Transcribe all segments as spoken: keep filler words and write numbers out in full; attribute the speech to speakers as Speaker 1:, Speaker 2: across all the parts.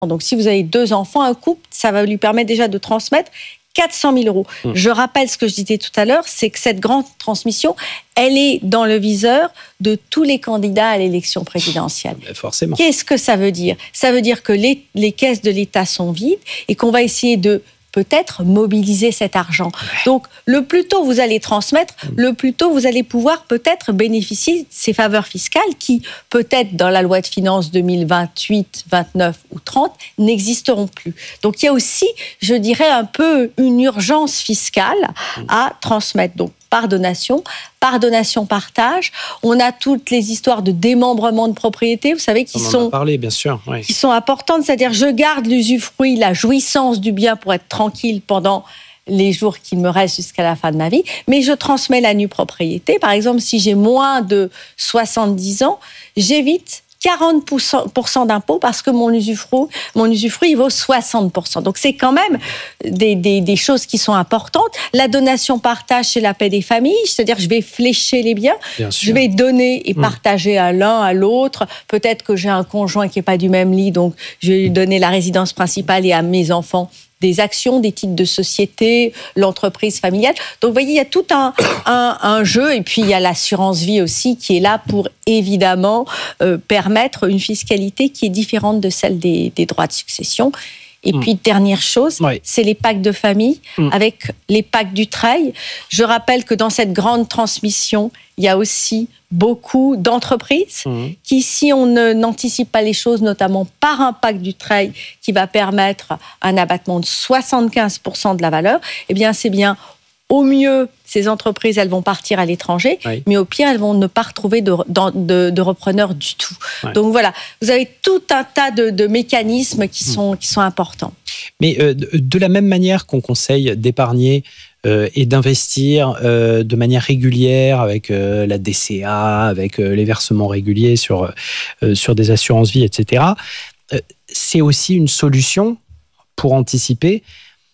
Speaker 1: Donc, si vous avez deux enfants, un couple, ça va lui permettre déjà de transmettre quatre cent mille euros. Mmh. Je rappelle ce que je disais tout à l'heure, c'est que cette grande transmission, elle est dans le viseur de tous les candidats à l'élection présidentielle.
Speaker 2: Mais forcément.
Speaker 1: Qu'est-ce que ça veut dire ? Ça veut dire que les, les caisses de l'État sont vides et qu'on va essayer de peut-être mobiliser cet argent. Donc, le plus tôt vous allez transmettre, le plus tôt vous allez pouvoir peut-être bénéficier de ces faveurs fiscales qui, peut-être dans la loi de finances deux mille vingt-huit, vingt-neuf ou trente, n'existeront plus. Donc, il y a aussi, je dirais, un peu une urgence fiscale à transmettre. Donc, par donation, par donation-partage. On a toutes les histoires de démembrement de propriété, vous savez, qui
Speaker 2: On en
Speaker 1: sont,
Speaker 2: a parlé, bien sûr, oui.
Speaker 1: qui sont importantes. C'est-à-dire, je garde l'usufruit, la jouissance du bien pour être tranquille pendant les jours qu'il me reste jusqu'à la fin de ma vie, mais je transmets la nue propriété. Par exemple, si j'ai moins de soixante-dix ans, j'évite quarante pour cent d'impôts parce que mon usufruit, mon usufruit il vaut soixante pour cent. Donc, c'est quand même des, des, des choses qui sont importantes. La donation-partage, c'est la paix des familles. C'est-à-dire que je vais flécher les biens.
Speaker 2: Bien sûr.
Speaker 1: Je vais donner et
Speaker 2: Mmh.
Speaker 1: partager à l'un, à l'autre. Peut-être que j'ai un conjoint qui n'est pas du même lit, donc je vais lui donner la résidence principale et à mes enfants des actions, des titres de société, l'entreprise familiale. Donc, vous voyez, il y a tout un, un, un jeu. Et puis, il y a l'assurance vie aussi qui est là pour, évidemment, euh, permettre une fiscalité qui est différente de celle des, des droits de succession. Et mmh. puis, dernière chose, oui. c'est les pactes de famille mmh. avec les pactes du trail. Je rappelle que dans cette grande transmission, il y a aussi beaucoup d'entreprises mmh. qui, si on ne, n'anticipe pas les choses, notamment par un pacte du trail qui va permettre un abattement de soixante-quinze pour cent de la valeur, eh bien, c'est bien au mieux, ces entreprises, elles vont partir à l'étranger, oui. mais au pire, elles vont ne pas retrouver de, de, de repreneurs du tout. Ouais. Donc voilà, vous avez tout un tas de, de mécanismes qui sont, mmh. qui sont importants.
Speaker 2: Mais euh, de la même manière qu'on conseille d'épargner euh, et d'investir euh, de manière régulière avec euh, la D C A, avec euh, les versements réguliers sur, euh, sur des assurances vie, et cetera, euh, c'est aussi une solution pour anticiper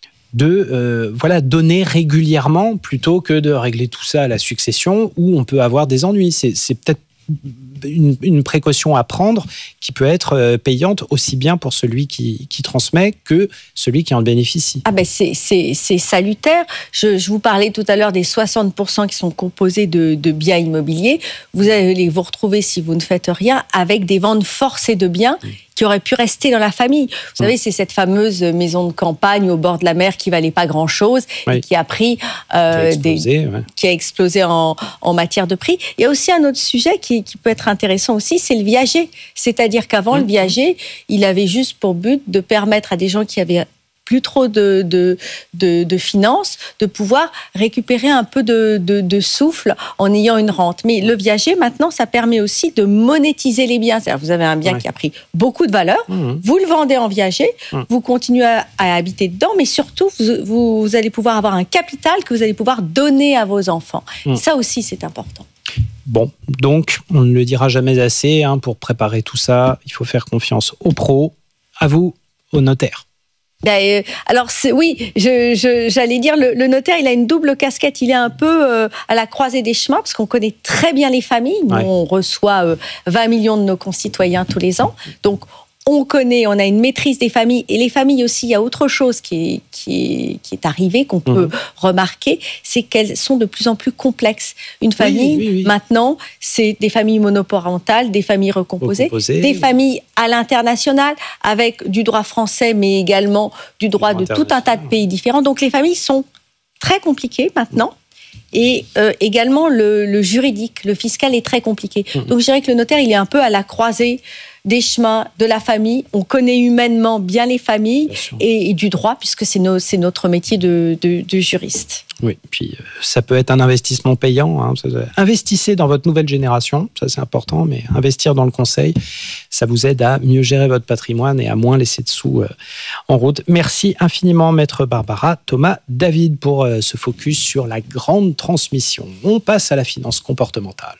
Speaker 2: de euh, voilà, donner régulièrement plutôt que de régler tout ça à la succession où on peut avoir des ennuis. C'est, c'est peut-être une, une précaution à prendre qui peut être euh, payante aussi bien pour celui qui, qui transmet que celui qui en bénéficie.
Speaker 1: Ah ben c'est, c'est, c'est salutaire. Je, je vous parlais tout à l'heure des soixante pour cent qui sont composés de, de biens immobiliers. Vous allez vous retrouver, si vous ne faites rien, avec des ventes forcées de biens mmh. qui auraient pu rester dans la famille. Vous mmh. savez, c'est cette fameuse maison de campagne au bord de la mer qui valait pas grand-chose oui. et qui a pris euh,
Speaker 2: qui a explosé,
Speaker 1: des,
Speaker 2: ouais.
Speaker 1: qui a explosé en, en matière de prix. Il y a aussi un autre sujet qui, qui peut être intéressant aussi, c'est le viager. C'est-à-dire qu'avant, mmh. le viager, il avait juste pour but de permettre à des gens qui avaient plus trop de, de, de, de finances, de pouvoir récupérer un peu de, de, de souffle en ayant une rente. Mais le viager, maintenant, ça permet aussi de monétiser les biens. C'est-à-dire, vous avez un bien ouais. qui a pris beaucoup de valeur, mmh. vous le vendez en viager, mmh. vous continuez à, à habiter dedans, mais surtout, vous, vous allez pouvoir avoir un capital que vous allez pouvoir donner à vos enfants. Mmh. Ça aussi, c'est important.
Speaker 2: Bon, donc, on ne le dira jamais assez, hein, pour préparer tout ça, il faut faire confiance aux pros, à vous, aux notaires.
Speaker 1: Ben, euh, alors c'est, oui, je, je, j'allais dire le, le notaire, il a une double casquette. Il est un peu euh, à la croisée des chemins parce qu'on connaît très bien les familles. Nous, ouais. on reçoit euh, vingt millions de nos concitoyens tous les ans. Donc, on connaît, on a une maîtrise des familles. Et les familles aussi, il y a autre chose qui est, qui est, qui est arrivé, qu'on peut mmh. remarquer, c'est qu'elles sont de plus en plus complexes. Une famille, oui, oui, oui. maintenant, c'est des familles monoparentales, des familles recomposées, recomposées des familles à l'international, avec du droit français, mais également du droit de tout un tas de pays différents. Donc, les familles sont très compliquées maintenant. Et euh, également, le, le juridique, le fiscal est très compliqué. Mmh. Donc, je dirais que le notaire, il est un peu à la croisée des chemins de la famille. On connaît humainement bien les familles et, et du droit, puisque c'est, no, c'est notre métier de, de, de juriste.
Speaker 2: Oui, puis euh, ça peut être un investissement payant. Hein. Investissez dans votre nouvelle génération, ça c'est important, mais investir dans le conseil, ça vous aide à mieux gérer votre patrimoine et à moins laisser de sous euh, en route. Merci infiniment, Maître Barbara Thomas David, pour euh, ce focus sur la grande transmission. On passe à la finance comportementale.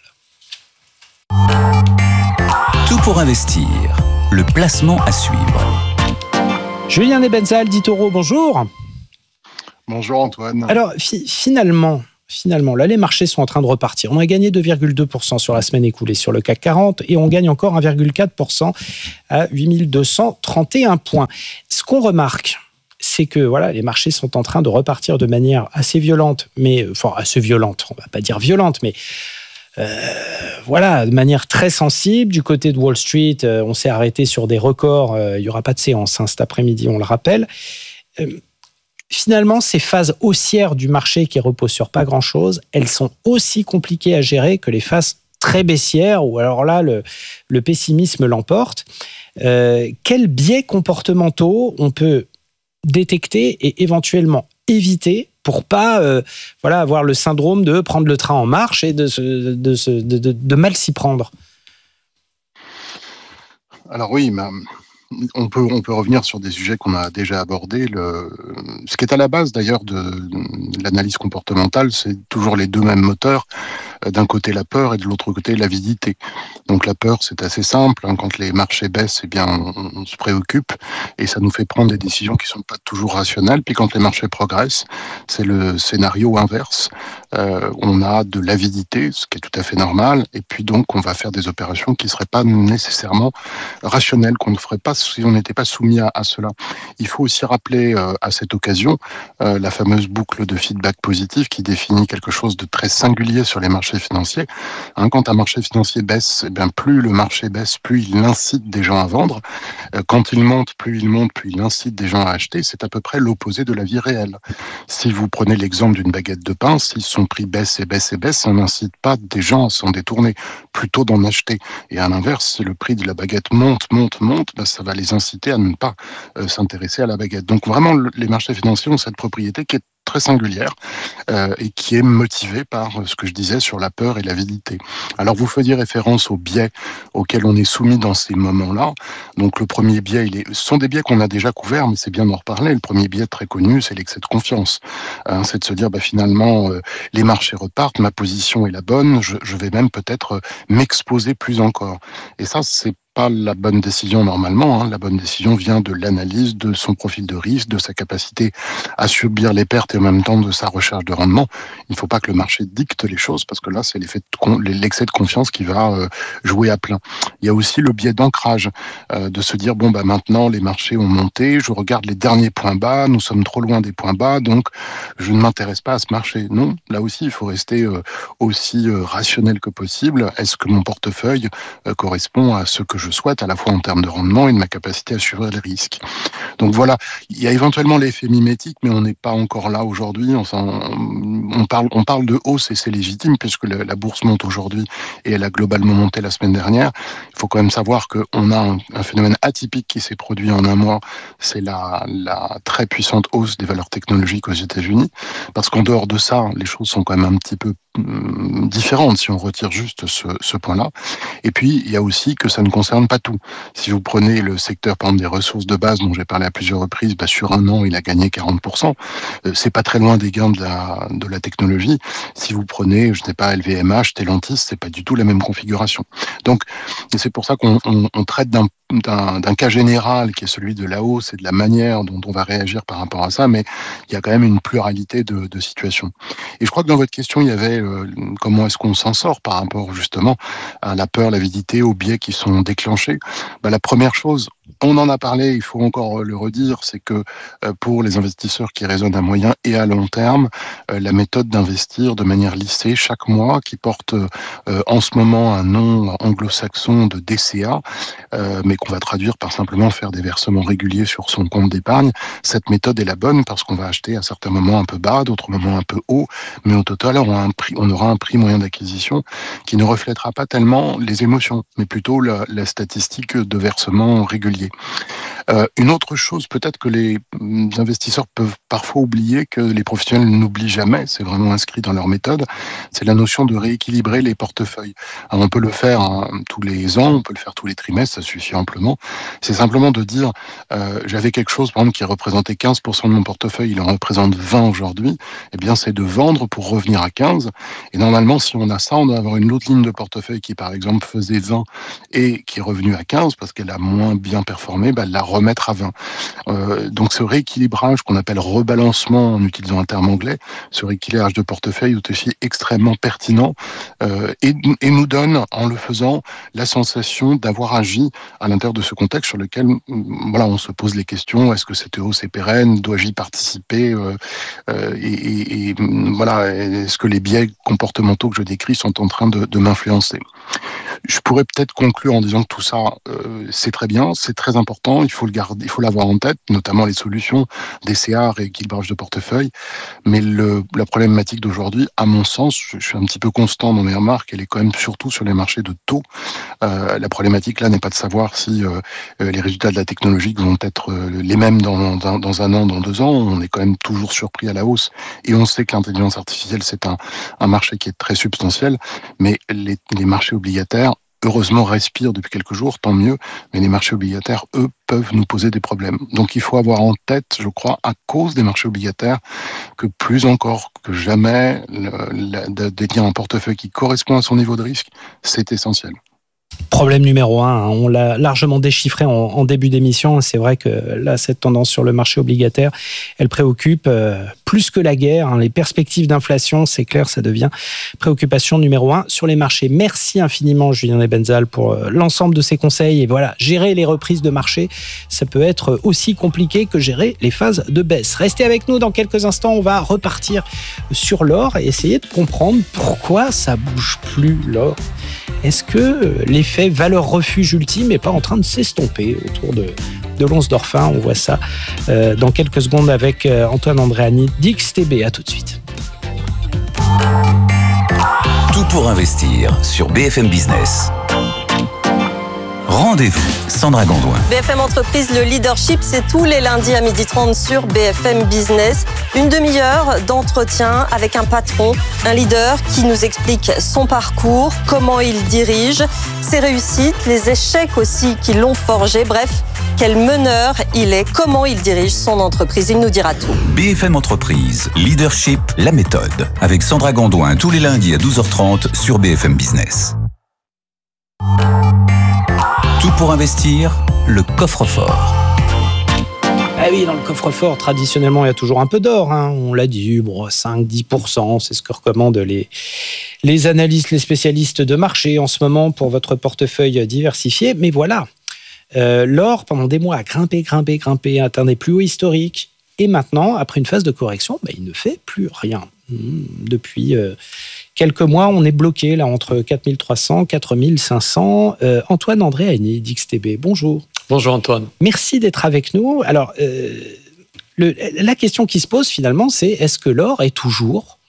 Speaker 3: Tout pour investir, le placement à suivre.
Speaker 2: Julien Nebenzal d'Itoro, bonjour.
Speaker 4: Bonjour Antoine.
Speaker 2: Alors fi- finalement, finalement, là, les marchés sont en train de repartir. On a gagné deux virgule deux pour cent sur la semaine écoulée sur le C A C quarante et on gagne encore un virgule quatre pour cent à huit mille deux cent trente et un points. Ce qu'on remarque, c'est que voilà, les marchés sont en train de repartir de manière assez violente, mais enfin assez violente, on ne va pas dire violente, mais euh, voilà, de manière très sensible. Du côté de Wall Street, euh, on s'est arrêté sur des records. Euh, il n'y aura pas de séance hein, cet après-midi, on le rappelle. Euh, finalement, ces phases haussières du marché qui reposent sur pas grand-chose, elles sont aussi compliquées à gérer que les phases très baissières, où alors là, le, le pessimisme l'emporte. Euh, quels biais comportementaux on peut détecter et éventuellement éviter pour pas euh, voilà, avoir le syndrome de prendre le train en marche et de, se, de, se, de, de, de mal s'y prendre?
Speaker 4: Alors oui, mais on peut, on peut revenir sur des sujets qu'on a déjà abordés. Le, ce qui est à la base d'ailleurs de, de l'analyse comportementale, c'est toujours les deux mêmes moteurs. D'un côté la peur et de l'autre côté l'avidité. Donc la peur, c'est assez simple. Hein, quand les marchés baissent, eh bien, on, on se préoccupe et ça nous fait prendre des décisions qui sont pas toujours rationnelles. Puis quand les marchés progressent, c'est le scénario inverse. Euh, on a de l'avidité, ce qui est tout à fait normal. Et puis donc, on va faire des opérations qui seraient pas nécessairement rationnelles, qu'on ne ferait pas si on n'était pas soumis à, à cela. Il faut aussi rappeler euh, à cette occasion euh, la fameuse boucle de feedback positif qui définit quelque chose de très singulier sur les marchés financier. Hein, quand un marché financier baisse, eh bien, plus le marché baisse, plus il incite des gens à vendre. Euh, quand il monte, plus il monte, plus il incite des gens à acheter. C'est à peu près l'opposé de la vie réelle. Si vous prenez l'exemple d'une baguette de pain, si son prix baisse et baisse et baisse, ça n'incite pas des gens à s'en détourner, plutôt d'en acheter. Et à l'inverse, si le prix de la baguette monte, monte, monte, ben, ça va les inciter à ne pas euh, s'intéresser à la baguette. Donc vraiment, le, les marchés financiers ont cette propriété qui est très singulière euh, et qui est motivée par ce que je disais sur la peur et l'avidité. Alors vous faisiez référence aux biais auxquels on est soumis dans ces moments-là. Donc le premier biais, il est, ce sont des biais qu'on a déjà couverts, mais c'est bien d'en reparler. Le premier biais très connu, c'est l'excès de confiance. Hein, c'est de se dire, bah, finalement, euh, les marchés repartent, ma position est la bonne, je, je vais même peut-être euh, m'exposer plus encore. Et ça, c'est pas la bonne décision normalement. Hein. La bonne décision vient de l'analyse de son profil de risque, de sa capacité à subir les pertes et en même temps de sa recherche de rendement. Il ne faut pas que le marché dicte les choses parce que là, c'est l'effet de con- l'excès de confiance qui va euh, jouer à plein. Il y a aussi le biais d'ancrage, euh, de se dire, bon, bah, maintenant, les marchés ont monté, je regarde les derniers points bas, nous sommes trop loin des points bas, donc je ne m'intéresse pas à ce marché. Non, là aussi, il faut rester euh, aussi euh, rationnel que possible. Est-ce que mon portefeuille euh, correspond à ce que je souhaite, à la fois en termes de rendement et de ma capacité à suivre les risques. Donc voilà, il y a éventuellement l'effet mimétique, mais on n'est pas encore là aujourd'hui. On, on, parle, on parle de hausse et c'est légitime puisque la, la bourse monte aujourd'hui et elle a globalement monté la semaine dernière. Il faut quand même savoir qu'on a un, un phénomène atypique qui s'est produit en un mois, c'est la, la très puissante hausse des valeurs technologiques aux États-Unis, parce qu'en dehors de ça, les choses sont quand même un petit peu différentes si on retire juste ce, ce point-là. Et puis, il y a aussi que ça ne concerne pas tout. Si vous prenez le secteur, par exemple, des ressources de base dont j'ai parlé à plusieurs reprises, bah, sur un an, il a gagné quarante pour cent. Euh, c'est pas très loin des gains de la, de la technologie. Si vous prenez, je ne sais pas, L V M H, Stellantis, c'est pas du tout la même configuration. Donc, c'est pour ça qu'on on, on traite d'un D'un, d'un cas général qui est celui de la hausse et de la manière dont on va réagir par rapport à ça, mais il y a quand même une pluralité de, de situations. Et je crois que dans votre question, il y avait euh, comment est-ce qu'on s'en sort par rapport justement à la peur, l'avidité, aux biais qui sont déclenchés. Bah, la première chose, on en a parlé, il faut encore le redire, c'est que euh, pour les investisseurs qui raisonnent à moyen et à long terme, euh, la méthode d'investir de manière lissée chaque mois, qui porte euh, en ce moment un nom anglo-saxon de D C A, euh, mais qu'on va traduire par simplement faire des versements réguliers sur son compte d'épargne. Cette méthode est la bonne parce qu'on va acheter à certains moments un peu bas, d'autres moments un peu haut, mais au total, on aura un prix, on aura un prix moyen d'acquisition qui ne reflètera pas tellement les émotions, mais plutôt la, la statistique de versement régulier. Euh, une autre chose, peut-être que les investisseurs peuvent parfois oublier, que les professionnels n'oublient jamais, c'est vraiment inscrit dans leur méthode, c'est la notion de rééquilibrer les portefeuilles. Alors on peut le faire hein, tous les ans, on peut le faire tous les trimestres, ça suffit amplement. C'est simplement de dire, euh, j'avais quelque chose par exemple qui représentait quinze pour cent de mon portefeuille, il en représente vingt aujourd'hui, eh bien c'est de vendre pour revenir à quinze. Et normalement, si on a ça, on doit avoir une autre ligne de portefeuille qui par exemple faisait vingt et qui est revenue à quinze parce qu'elle a moins bien performé, bah, la remettre à vingt. Euh, donc ce rééquilibrage qu'on appelle rebalancement en utilisant un terme anglais, ce rééquilibrage de portefeuille est aussi extrêmement pertinent euh, et, et nous donne, en le faisant, la sensation d'avoir agi à l'intérieur de ce contexte sur lequel voilà, on se pose les questions, est-ce que cette hausse est pérenne, dois-je y participer euh, euh, et, et, et voilà, est-ce que les biais comportementaux que je décris sont en train de, de m'influencer. Je pourrais peut-être conclure en disant que tout ça, euh, c'est très bien, c'est très important, il faut le garder, il faut l'avoir en tête, notamment les solutions, D C A, rééquilibrage de portefeuille. Mais le, la problématique d'aujourd'hui, à mon sens, je, je suis un petit peu constant dans mes remarques, elle est quand même surtout sur les marchés de taux. Euh, la problématique là n'est pas de savoir si euh, les résultats de la technologie vont être euh, les mêmes dans, dans, dans un an, dans deux ans. On est quand même toujours surpris à la hausse et on sait que l'intelligence artificielle, c'est un, un marché qui est très substantiel, mais les, les marchés obligataires, heureusement, respirent depuis quelques jours, tant mieux, mais les marchés obligataires, eux, peuvent nous poser des problèmes. Donc il faut avoir en tête, je crois, à cause des marchés obligataires, que plus encore que jamais, le, le, de détenir un portefeuille qui correspond à son niveau de risque, c'est essentiel.
Speaker 2: Problème numéro un, hein, on l'a largement déchiffré en, en début d'émission. C'est vrai que là, cette tendance sur le marché obligataire, elle préoccupe euh, plus que la guerre. Hein, les perspectives d'inflation, c'est clair, ça devient préoccupation numéro un sur les marchés. Merci infiniment, Julien Nebenzal, pour euh, l'ensemble de ces conseils. Et voilà, gérer les reprises de marché, ça peut être aussi compliqué que gérer les phases de baisse. Restez avec nous dans quelques instants. On va repartir sur l'or et essayer de comprendre pourquoi ça bouge plus, l'or. Est-ce que l'effet valeur-refuge ultime n'est pas en train de s'estomper autour de, de l'once d'or fin? On voit ça euh, dans quelques secondes avec euh, Antoine Andréani d'X T B. À tout de suite.
Speaker 3: Tout pour investir sur B F M Business. Rendez-vous, Sandra Gondouin.
Speaker 5: B F M Entreprise, le leadership, c'est tous les lundis à midi trente sur B F M Business. Une demi-heure d'entretien avec un patron, un leader qui nous explique son parcours, comment il dirige, ses réussites, les échecs aussi qui l'ont forgé. Bref, quel meneur il est, comment il dirige son entreprise. Il nous dira tout.
Speaker 3: B F M Entreprise, leadership, la méthode. Avec Sandra Gondouin tous les lundis à douze heures trente sur B F M Business. Tout pour investir, le coffre-fort.
Speaker 2: Ah oui, dans le coffre-fort, traditionnellement, il y a toujours un peu d'or. Hein. On l'a dit, bon, cinq à dix pour cent, c'est ce que recommandent les, les analystes, les spécialistes de marché en ce moment pour votre portefeuille diversifié. Mais voilà, euh, l'or, pendant des mois, a grimpé, grimpé, grimpé, atteint des plus hauts historiques. Et maintenant, après une phase de correction, bah, il ne fait plus rien. Depuis euh, quelques mois, on est bloqué là entre quatre mille trois cents, quatre mille cinq cents. Euh, Antoine Andréani d'X T B, bonjour.
Speaker 6: Bonjour Antoine.
Speaker 2: Merci d'être avec nous. Alors, euh, le, la question qui se pose finalement, c'est est-ce que l'or est toujours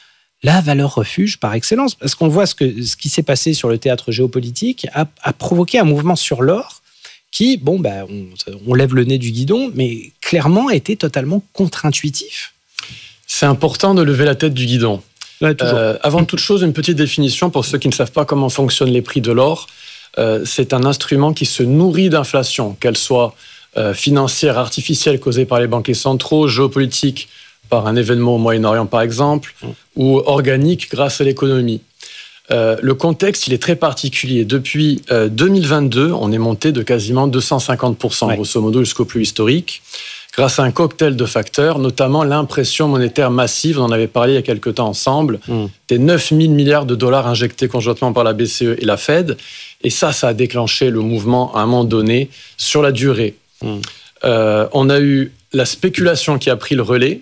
Speaker 2: la valeur refuge par excellence? Parce qu'on voit ce, que, ce qui s'est passé sur le théâtre géopolitique a, a provoqué un mouvement sur l'or qui, bon, bah, on, on lève le nez du guidon, mais clairement était totalement contre-intuitif.
Speaker 6: C'est important de lever la tête du guidon.
Speaker 2: Ouais, euh,
Speaker 6: avant toute chose, une petite définition pour ceux qui ne savent pas comment fonctionnent les prix de l'or. Euh, c'est un instrument qui se nourrit d'inflation, qu'elle soit euh, financière, artificielle, causée par les banquiers centraux, géopolitique, par un événement au Moyen-Orient par exemple, mmh. ou organique grâce à l'économie. Euh, le contexte, il est très particulier. Depuis euh, deux mille vingt-deux, on est monté de quasiment deux cent cinquante pour cent, ouais. grosso modo, jusqu'au plus historique, grâce à un cocktail de facteurs, notamment l'impression monétaire massive, on en avait parlé il y a quelques temps ensemble, mmh. des neuf mille milliards de dollars injectés conjointement par la B C E et la Fed. Et ça, ça a déclenché le mouvement à un moment donné sur la durée. Mmh. Euh, on a eu la spéculation qui a pris le relais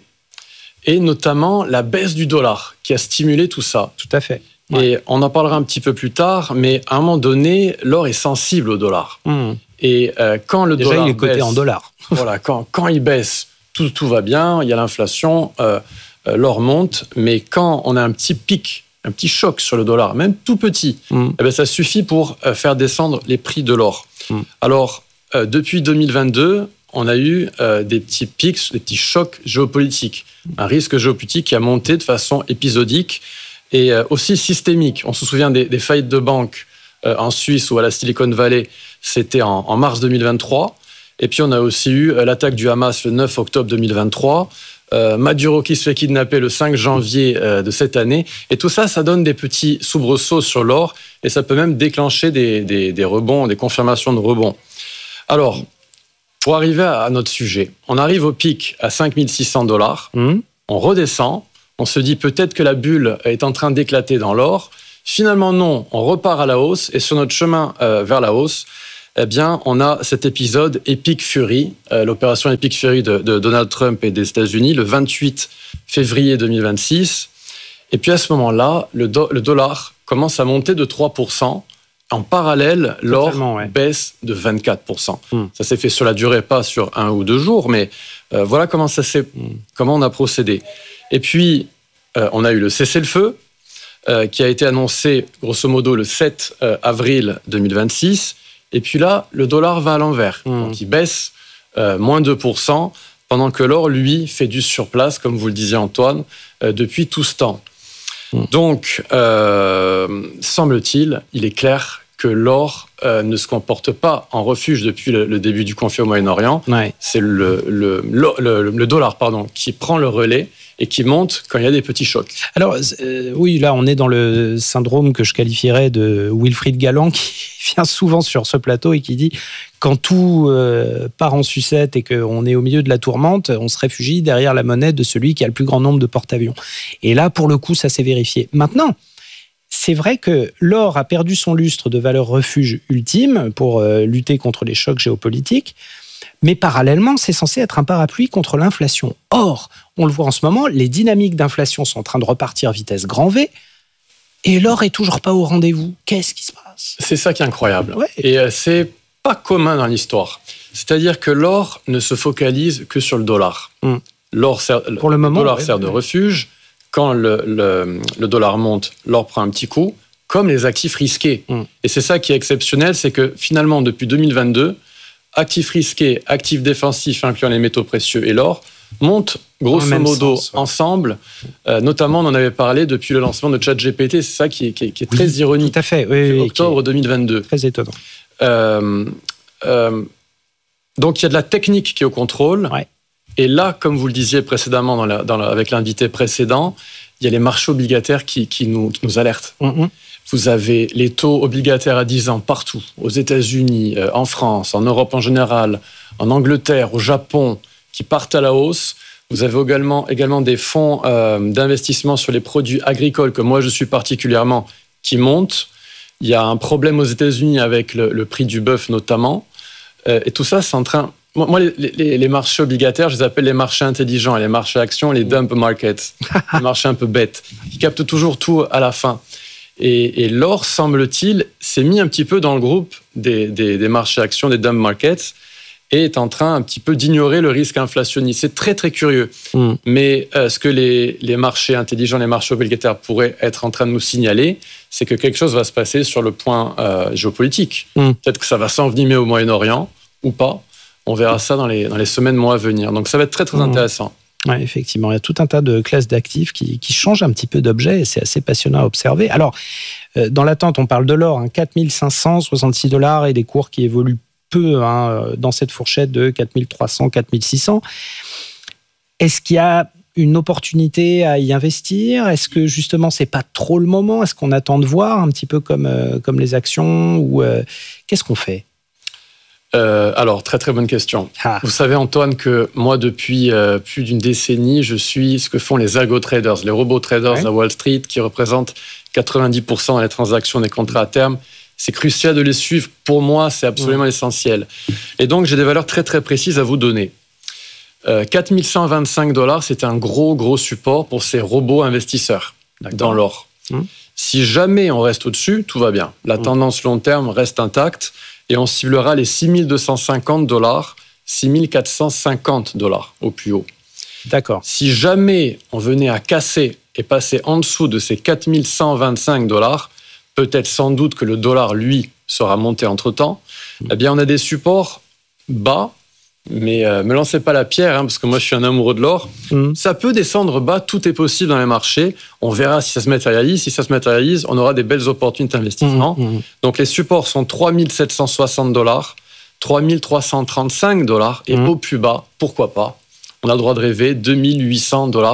Speaker 6: et notamment la baisse du dollar qui a stimulé tout ça.
Speaker 2: Tout à fait.
Speaker 6: Ouais. Et on en parlera un petit peu plus tard, mais à un moment donné, l'or est sensible au dollar. Mmh. Et euh, quand le
Speaker 2: Déjà,
Speaker 6: dollar
Speaker 2: il est coté
Speaker 6: baisse,
Speaker 2: en dollars.
Speaker 6: voilà, quand, quand il baisse, tout, tout va bien, il y a l'inflation, euh, euh, l'or monte, mais quand on a un petit pic, un petit choc sur le dollar, même tout petit, mmh. eh bien, ça suffit pour euh, faire descendre les prix de l'or. Mmh. Alors, euh, depuis deux mille vingt-deux, on a eu euh, des petits pics, des petits chocs géopolitiques, un risque géopolitique qui a monté de façon épisodique et euh, aussi systémique. On se souvient des, des faillites de banques euh, en Suisse ou à la Silicon Valley, c'était en, en mars deux mille vingt-trois. Et puis on a aussi eu euh, l'attaque du Hamas le neuf octobre deux mille vingt-trois, euh, Maduro qui se fait kidnapper le cinq janvier euh, de cette année. Et tout ça, ça donne des petits soubresauts sur l'or et ça peut même déclencher des, des, des rebonds, des confirmations de rebonds. Alors, Pour arriver à notre sujet, on arrive au pic à cinq mille six cents dollars, mmh. on redescend, on se dit peut-être que la bulle est en train d'éclater dans l'or. Finalement, non, on repart à la hausse et sur notre chemin euh, vers la hausse, eh bien, on a cet épisode Epic Fury, euh, l'opération Epic Fury de, de Donald Trump et des États-Unis, le vingt-huit février deux mille vingt-six. Et puis à ce moment-là, le, do- le dollar commence à monter de trois pour cent. En parallèle, l'or ouais. baisse de vingt-quatre pour cent. Mmh. Ça s'est fait sur la durée, pas sur un ou deux jours, mais euh, voilà comment, ça s'est, mmh. comment on a procédé. Et puis, euh, on a eu le cessez-le-feu, euh, qui a été annoncé, grosso modo, le sept avril deux mille vingt-six. Et puis là, le dollar va à l'envers. Mmh. Donc, il baisse euh, moins deux pour cent, pendant que l'or, lui, fait du surplace, comme vous le disiez, Antoine, euh, depuis tout ce temps. Mmh. Donc, euh, semble-t-il, il est clair que l'or euh, ne se comporte pas en refuge depuis le, le début du conflit au Moyen-Orient. Ouais. C'est le, le, le, le, le dollar pardon, qui prend le relais et qui monte quand il y a des petits chocs.
Speaker 2: Alors, euh, oui, là, on est dans le syndrome que je qualifierais de Wilfried Galland, qui vient souvent sur ce plateau et qui dit « Quand tout euh, part en sucette et qu'on est au milieu de la tourmente, on se réfugie derrière la monnaie de celui qui a le plus grand nombre de porte-avions. » Et là, pour le coup, ça s'est vérifié. Maintenant, c'est vrai que l'or a perdu son lustre de valeur refuge ultime pour euh, lutter contre les chocs géopolitiques, mais parallèlement, c'est censé être un parapluie contre l'inflation. Or, on le voit en ce moment, les dynamiques d'inflation sont en train de repartir vitesse grand V, et l'or est toujours pas au rendez-vous. Qu'est-ce qui se passe ?
Speaker 6: C'est ça qui est incroyable.
Speaker 2: Ouais.
Speaker 6: Et euh, c'est pas commun dans l'histoire. C'est-à-dire que l'or ne se focalise que sur le dollar.
Speaker 2: Mmh.
Speaker 6: L'or sert,
Speaker 2: pour le, le moment,
Speaker 6: dollar
Speaker 2: ouais,
Speaker 6: sert
Speaker 2: ouais.
Speaker 6: de refuge. Quand le, le, le dollar monte, l'or prend un petit coup, comme les actifs risqués. Mmh. Et c'est ça qui est exceptionnel, c'est que finalement, depuis deux mille vingt-deux, actifs risqués, actifs défensifs, incluant les métaux précieux et l'or, montent grosso modo sens, ouais. ensemble. Euh, notamment, on en avait parlé depuis le lancement de ChatGPT. C'est ça qui est, qui est, qui est oui, très ironique.
Speaker 2: Tout à fait. Oui, oui,
Speaker 6: octobre deux mille vingt-deux.
Speaker 2: Très étonnant.
Speaker 6: Euh, euh, donc, il y a de la technique qui est au contrôle.
Speaker 2: Ouais.
Speaker 6: Et là, comme vous le disiez précédemment dans la, dans la, avec l'invité précédent, il y a les marchés obligataires qui, qui, nous, qui nous alertent. Mm-hmm. Vous avez les taux obligataires à dix ans partout, aux États-Unis, euh, en France, en Europe en général, en Angleterre, au Japon, qui partent à la hausse. Vous avez également, également des fonds euh, d'investissement sur les produits agricoles, que moi je suis particulièrement, qui montent. Il y a un problème aux États-Unis avec le, le prix du bœuf notamment. Euh, et tout ça, c'est en train... Moi, les, les, les marchés obligataires, je les appelle les marchés intelligents, et les marchés actions, les dump markets, les marchés un peu bêtes, qui captent toujours tout à la fin. Et, et l'or, semble-t-il, s'est mis un petit peu dans le groupe des, des, des marchés actions, des dump markets, et est en train un petit peu d'ignorer le risque inflationniste. C'est très, très curieux. Mm. Mais euh, ce que les, les marchés intelligents, les marchés obligataires pourraient être en train de nous signaler, c'est que quelque chose va se passer sur le point euh, géopolitique. Mm. Peut-être que ça va s'envenimer au Moyen-Orient, ou pas. On verra ça dans les, dans les semaines, mois à venir. Donc ça va être très, très mmh. intéressant.
Speaker 2: Oui, effectivement. Il y a tout un tas de classes d'actifs qui, qui changent un petit peu d'objet et c'est assez passionnant à observer. Alors, euh, dans l'attente, on parle de l'or, hein, quatre mille cinq cent soixante-six dollars et des cours qui évoluent peu hein, dans cette fourchette de quatre mille trois cents, quatre mille six cents. Est-ce qu'il y a une opportunité à y investir ? Est-ce que justement, c'est pas trop le moment ? Est-ce qu'on attend de voir un petit peu comme, euh, comme les actions ou euh, qu'est-ce qu'on fait ?
Speaker 6: Euh, alors, très très bonne question. Ah. Vous savez, Antoine, que moi, depuis euh, plus d'une décennie, je suis ce que font les algo-traders, les robots-traders ouais. à Wall Street, qui représentent quatre-vingt-dix pour cent des transactions des contrats à terme. C'est crucial de les suivre. Pour moi, c'est absolument ouais. essentiel. Et donc, j'ai des valeurs très très précises à vous donner. Euh, quatre mille cent vingt-cinq dollars, c'est un gros gros support pour ces robots investisseurs D'accord. dans l'or. Hum. Si jamais on reste au-dessus, tout va bien. La hum. tendance long terme reste intacte. Et on ciblera les six mille deux cent cinquante dollars, six mille quatre cent cinquante dollars au plus haut.
Speaker 2: D'accord. Si
Speaker 6: jamais on venait à casser et passer en dessous de ces quatre mille cent vingt-cinq dollars, peut-être sans doute que le dollar, lui, sera monté entre-temps, mmh. eh bien, on a des supports bas, mais ne euh, me lancez pas la pierre, hein, parce que moi, je suis un amoureux de l'or. Mmh. Ça peut descendre bas, tout est possible dans les marchés. On verra si ça se matérialise. Si ça se matérialise, on aura des belles opportunités d'investissement. Mmh. Mmh. Donc, les supports sont trois mille sept cent soixante dollars, trois mille trois cent trente-cinq dollars, et mmh. au plus bas, pourquoi pas, on a le droit de rêver, deux mille huit cents dollars.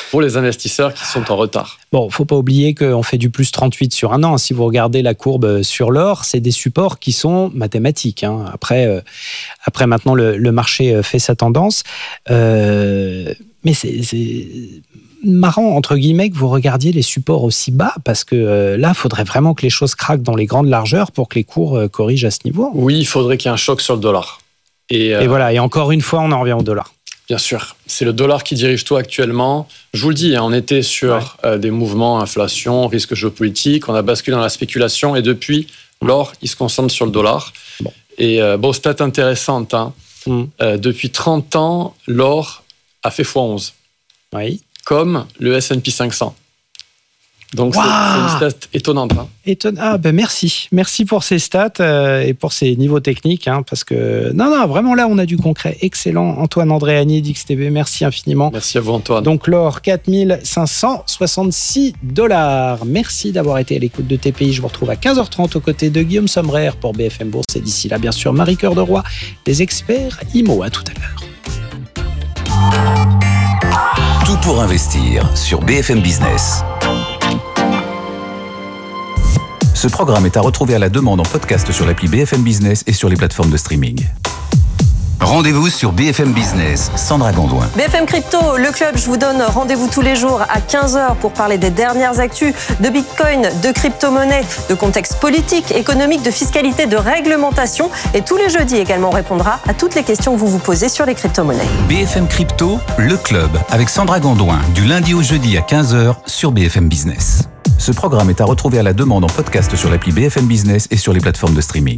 Speaker 6: pour les investisseurs qui sont en retard.
Speaker 2: Bon, faut pas oublier qu'on fait du plus trente-huit sur un an. Si vous regardez la courbe sur l'or, c'est des supports qui sont mathématiques. Hein. Après, euh, après maintenant, le, le marché fait sa tendance. Euh, mais c'est, c'est marrant, entre guillemets, que vous regardiez les supports aussi bas, parce que euh, là, il faudrait vraiment que les choses craquent dans les grandes largeurs pour que les cours euh, corrigent à ce niveau.
Speaker 6: Oui, il faudrait qu'il y ait un choc sur le dollar. Et, euh,
Speaker 2: et voilà, et encore une fois, on en revient au dollar.
Speaker 6: Bien sûr, c'est le dollar qui dirige tout actuellement. Je vous le dis, hein, on était sur ouais. euh, des mouvements, inflation, risque géopolitique, on a basculé dans la spéculation et depuis, l'or, il se concentre sur le dollar. Bon. Et euh, bon, stat intéressante, hein, mm. euh, depuis trente ans, l'or a fait fois onze.
Speaker 2: Oui.
Speaker 6: Comme le S and P cinq cents. Donc, wow. c'est, c'est une stat étonnante. Hein.
Speaker 2: Étonn... Ah, ben merci. Merci pour ces stats euh, et pour ces niveaux techniques. Hein, parce que, non, non, vraiment là, on a du concret. Excellent. Antoine Andréani d'X T B, merci infiniment.
Speaker 6: Merci à vous, Antoine.
Speaker 2: Donc, l'or, quatre mille cinq cent soixante-six dollars. Merci d'avoir été à l'écoute de T P I. Je vous retrouve à quinze heures trente aux côtés de Guillaume Sommerer pour B F M Bourse. Et d'ici là, bien sûr, Marie Cœur de Roy, des experts I M O. À tout à l'heure.
Speaker 3: Tout pour investir sur B F M Business. Ce programme est à retrouver à la demande en podcast sur l'appli B F M Business et sur les plateformes de streaming. Rendez-vous sur B F M Business, Sandra Gondouin.
Speaker 5: B F M Crypto, le club, je vous donne rendez-vous tous les jours à quinze heures pour parler des dernières actus de Bitcoin, de crypto-monnaie, de contexte politique, économique, de fiscalité, de réglementation. Et tous les jeudis également, on répondra à toutes les questions que vous vous posez sur les crypto-monnaies.
Speaker 3: B F M Crypto, le club, avec Sandra Gondouin, du lundi au jeudi à quinze heures sur B F M Business. Ce programme est à retrouver à la demande en podcast sur l'appli B F M Business et sur les plateformes de streaming.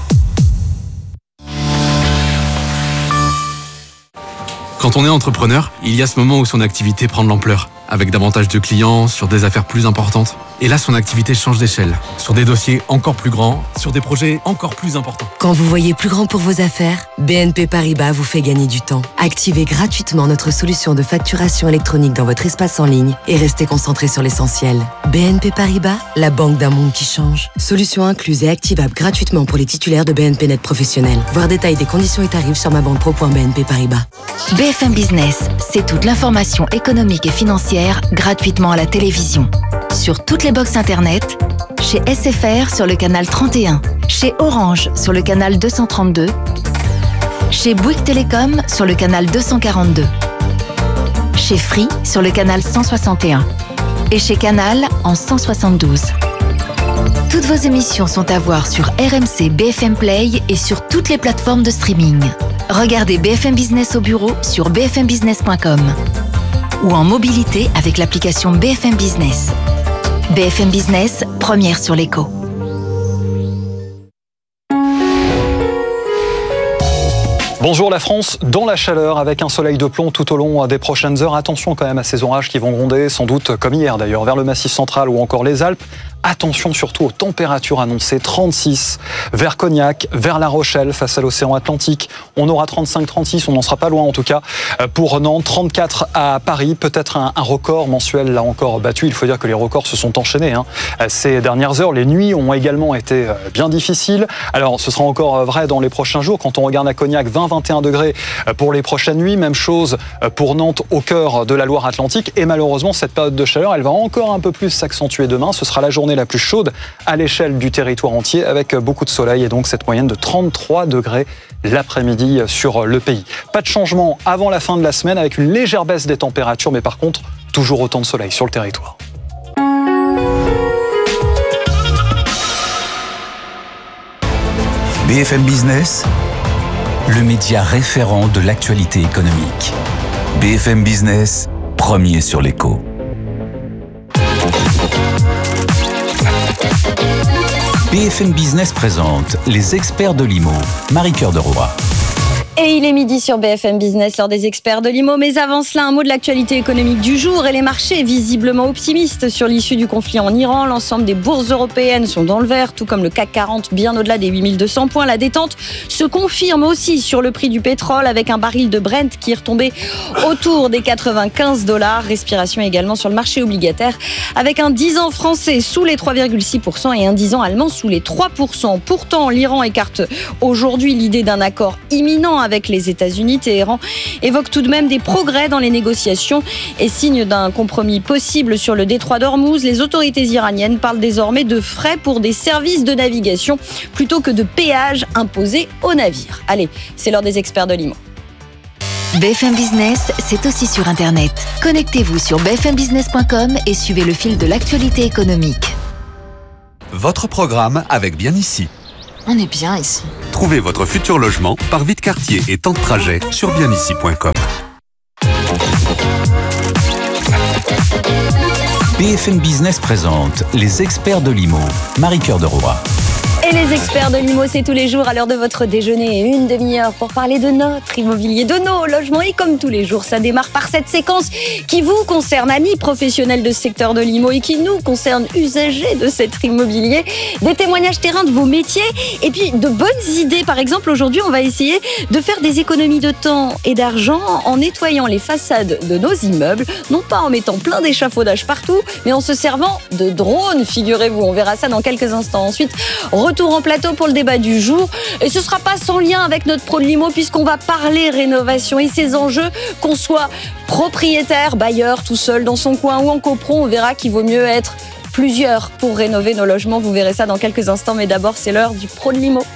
Speaker 7: Quand on est entrepreneur, il y a ce moment où son activité prend de l'ampleur, avec davantage de clients, sur des affaires plus importantes. Et là, son activité change d'échelle, sur des dossiers encore plus grands, sur des projets encore plus importants.
Speaker 8: Quand vous voyez plus grand pour vos affaires, B N P Paribas vous fait gagner du temps. Activez gratuitement notre solution de facturation électronique dans votre espace en ligne et restez concentré sur l'essentiel. B N P Paribas, la banque d'un monde qui change. Solution incluse et activable gratuitement pour les titulaires de B N P Net professionnels. Voir détail des conditions et tarifs sur ma banque pro point b n p paribas.
Speaker 9: B F M Business, c'est toute l'information économique et financière gratuitement à la télévision. Sur toutes les box internet, chez S F R sur le canal trente et un, chez Orange sur le canal deux cent trente-deux, chez Bouygues Télécom sur le canal deux cent quarante-deux, chez Free sur le canal cent soixante et un et chez Canal en cent soixante-douze. Toutes vos émissions sont à voir sur R M C B F M Play et sur toutes les plateformes de streaming. Regardez B F M Business au bureau sur b f m business point com ou en mobilité avec l'application B F M Business. B F M Business, première sur l'éco.
Speaker 10: Bonjour la France, dans la chaleur avec un soleil de plomb tout au long des prochaines heures. Attention quand même à ces orages qui vont gronder, sans doute comme hier d'ailleurs, vers le Massif central ou encore les Alpes. Attention surtout aux températures annoncées, trente-six vers Cognac, vers La Rochelle face à l'océan Atlantique. On aura trente-cinq trente-six, on n'en sera pas loin en tout cas pour Nantes, trente-quatre à Paris, peut-être un, un record mensuel là encore battu. Il faut dire que les records se sont enchaînés hein. Ces dernières heures. Les nuits ont également été bien difficiles. Alors ce sera encore vrai dans les prochains jours. Quand on regarde à Cognac, vingt vingt et un degrés pour les prochaines nuits. Même chose pour Nantes au cœur de la Loire-Atlantique. Et malheureusement, cette période de chaleur, elle va encore un peu plus s'accentuer demain. Ce sera la journée la plus chaude à l'échelle du territoire entier avec beaucoup de soleil et donc cette moyenne de trente-trois degrés l'après-midi sur le pays. Pas de changement avant la fin de la semaine avec une légère baisse des températures, mais par contre, toujours autant de soleil sur le territoire.
Speaker 3: B F M Business, le média référent de l'actualité économique. B F M Business, premier sur l'éco. B F M Business présente les experts de l'I M O, Marie Cœur de Roy.
Speaker 5: Et il est midi sur B F M Business, l'heure des experts de l'I M O. Mais avant cela, un mot de l'actualité économique du jour et les marchés visiblement optimistes sur l'issue du conflit en Iran. L'ensemble des bourses européennes sont dans le vert, tout comme le C A C quarante, bien au-delà des huit mille deux cents points. La détente se confirme aussi sur le prix du pétrole avec un baril de Brent qui est retombé autour des quatre-vingt-quinze dollars. Respiration également sur le marché obligataire avec un dix ans français sous les trois virgule six pour cent et un dix ans allemand sous les trois pour cent. Pourtant, l'Iran écarte aujourd'hui l'idée d'un accord imminent avec
Speaker 11: avec les États-Unis. Téhéran évoque tout de même des progrès dans les négociations et signe d'un compromis possible sur le détroit d'Ormuz. Les autorités iraniennes parlent désormais de frais pour des services de navigation plutôt que de péages imposés aux navires. Allez, c'est l'heure des experts de l'I M O.
Speaker 9: B F M Business, c'est aussi sur Internet. Connectez-vous sur b f m business point com et suivez le fil de l'actualité économique.
Speaker 12: Votre programme avec Bien Ici.
Speaker 13: On est bien ici.
Speaker 12: Trouvez votre futur logement par vie de quartier et temps de trajet sur bien ici point com.
Speaker 3: B F M Business présente les experts de l'I M O. Marie-Cœur de Roy.
Speaker 11: Et les experts de l'I M O, c'est tous les jours à l'heure de votre déjeuner, une demi-heure pour parler de notre immobilier, de nos logements. Et comme tous les jours, ça démarre par cette séquence qui vous concerne, amis professionnels de ce secteur de l'I M O, et qui nous concerne, usagers de cet immobilier. Des témoignages terrain de vos métiers et puis de bonnes idées. Par exemple, aujourd'hui, on va essayer de faire des économies de temps et d'argent en nettoyant les façades de nos immeubles, non pas en mettant plein d'échafaudages partout, mais en se servant de drones, figurez-vous. On verra ça dans quelques instants. Ensuite, retour en plateau pour le débat du jour. Et ce ne sera pas sans lien avec notre pro de l'I M O, puisqu'on va parler rénovation et ses enjeux, qu'on soit propriétaire, bailleur, tout seul dans son coin ou en copro. On verra qu'il vaut mieux être plusieurs pour rénover nos logements. Vous verrez ça dans quelques instants. Mais d'abord, c'est l'heure du pro de l'I M O.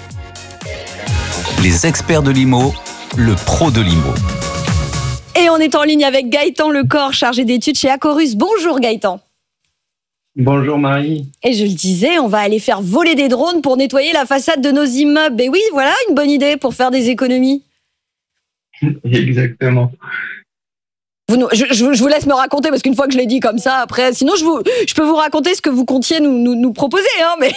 Speaker 3: Les experts de l'I M O, le pro de l'I M O.
Speaker 11: Et on est en ligne avec Gaëtan Lecor, chargé d'études chez Acorus. Bonjour Gaëtan.
Speaker 14: Bonjour Marie.
Speaker 11: Et je le disais, on va aller faire voler des drones pour nettoyer la façade de nos immeubles. Et oui, voilà une bonne idée pour faire des économies.
Speaker 14: Exactement.
Speaker 11: Vous, je, je, je vous laisse me raconter, parce qu'une fois que je l'ai dit comme ça, après, sinon je, vous, je peux vous raconter ce que vous comptiez nous, nous, nous proposer. Hein, mais...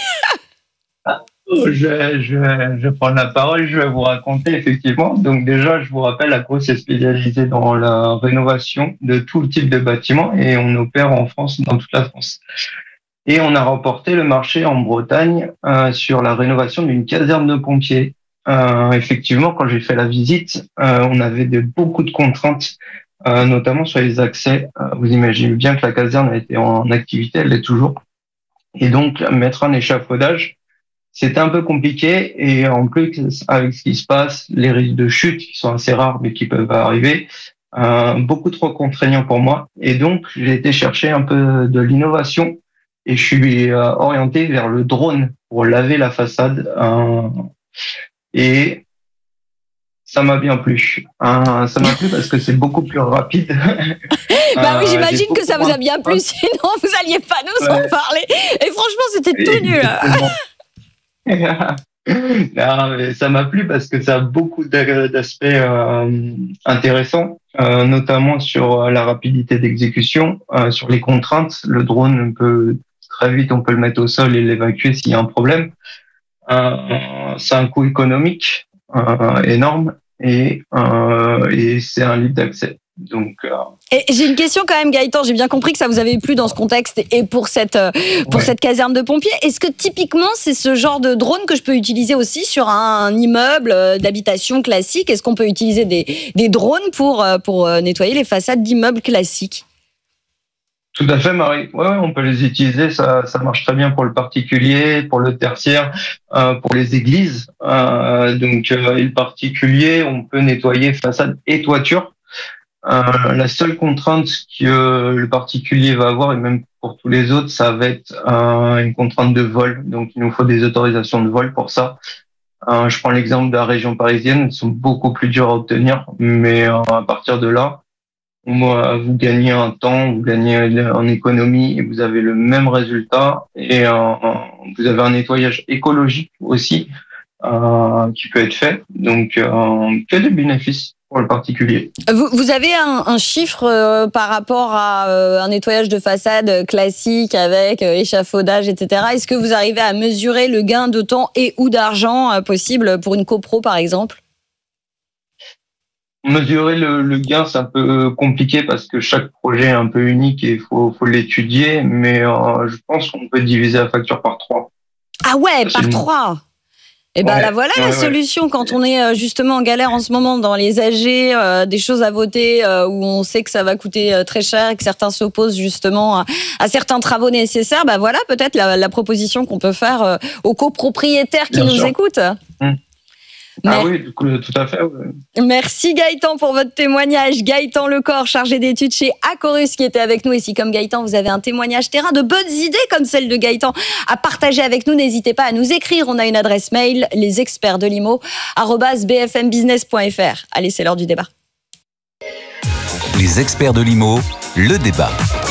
Speaker 14: je, je, je prends la parole, je vais vous raconter effectivement. Donc déjà, je vous rappelle, Acorus est spécialisé dans la rénovation de tout type de bâtiments et on opère en France, dans toute la France. Et on a remporté le marché en Bretagne euh, sur la rénovation d'une caserne de pompiers. Euh, effectivement, quand j'ai fait la visite, euh, on avait de, beaucoup de contraintes, euh, notamment sur les accès. Euh, vous imaginez bien que la caserne a été en activité, elle l'est toujours. Et donc, mettre un échafaudage, c'était un peu compliqué, et en plus, avec ce qui se passe, les risques de chute, qui sont assez rares, mais qui peuvent arriver, euh, beaucoup trop contraignants pour moi. Et donc, j'ai été chercher un peu de l'innovation, et je suis euh, orienté vers le drone pour laver la façade. Euh, et ça m'a bien plu. Euh, ça m'a plu parce que c'est beaucoup plus rapide.
Speaker 11: Bah oui, j'imagine euh, que ça vous a bien plu, sinon vous alliez pas nous ouais. en parler. Et franchement, c'était tout nul.
Speaker 14: Non, mais ça m'a plu parce que ça a beaucoup d'aspects euh, intéressants, euh, notamment sur la rapidité d'exécution, euh, sur les contraintes. Le drone peut très vite, on peut le mettre au sol et l'évacuer s'il y a un problème. Euh, c'est un coût économique euh, énorme et, euh, et c'est un libre d'accès. Donc, euh...
Speaker 11: et j'ai une question quand même, Gaëtan. J'ai bien compris que ça vous avait plu dans ce contexte et pour cette pour ouais. cette caserne de pompiers. Est-ce que typiquement c'est ce genre de drone que je peux utiliser aussi sur un immeuble d'habitation classique? Est-ce qu'on peut utiliser des des drones pour pour nettoyer les façades d'immeubles classiques?
Speaker 14: Tout à fait, Marie. Ouais, ouais, on peut les utiliser. Ça, ça marche très bien pour le particulier, pour le tertiaire, euh, pour les églises. Euh, donc, euh, le particulier, on peut nettoyer façade et toiture. Euh, la seule contrainte que le particulier va avoir, et même pour tous les autres, ça va être euh, une contrainte de vol. Donc, il nous faut des autorisations de vol pour ça. Euh, je prends l'exemple de la région parisienne, elles sont beaucoup plus dures à obtenir, mais euh, à partir de là, moi, vous gagnez un temps, vous gagnez en économie et vous avez le même résultat. Et euh, vous avez un nettoyage écologique aussi euh, qui peut être fait. Donc, euh, que des bénéfices pour le particulier.
Speaker 11: Vous, vous avez un, un chiffre euh, par rapport à euh, un nettoyage de façade classique avec euh, échafaudage, et cetera. Est-ce que vous arrivez à mesurer le gain de temps et ou d'argent euh, possible pour une copro, par exemple?
Speaker 14: Mesurer le, le gain, c'est un peu compliqué parce que chaque projet est un peu unique et il faut, faut l'étudier, mais euh, je pense qu'on peut diviser la facture par trois.
Speaker 11: Ah ouais, par trois. Et ben ouais, là voilà ouais, la solution ouais. Quand on est justement en galère en ce moment dans les A G, euh, des choses à voter euh, où on sait que ça va coûter euh, très cher et que certains s'opposent justement à, à certains travaux nécessaires. Ben voilà peut-être la, la proposition qu'on peut faire euh, aux copropriétaires qui Bien nous sûr. écoutent. Mmh.
Speaker 14: Ah oui, tout à fait. Ouais.
Speaker 11: Merci Gaëtan pour votre témoignage. Gaëtan Lecor, chargé d'études chez Acorus, qui était avec nous. Et si, comme Gaëtan, vous avez un témoignage terrain, de bonnes idées comme celle de Gaëtan à partager avec nous, n'hésitez pas à nous écrire. On a une adresse mail, lesexpertsdelimo arobase b f m business point f r. Allez, c'est l'heure du débat.
Speaker 3: Les experts de l'I M O, le débat.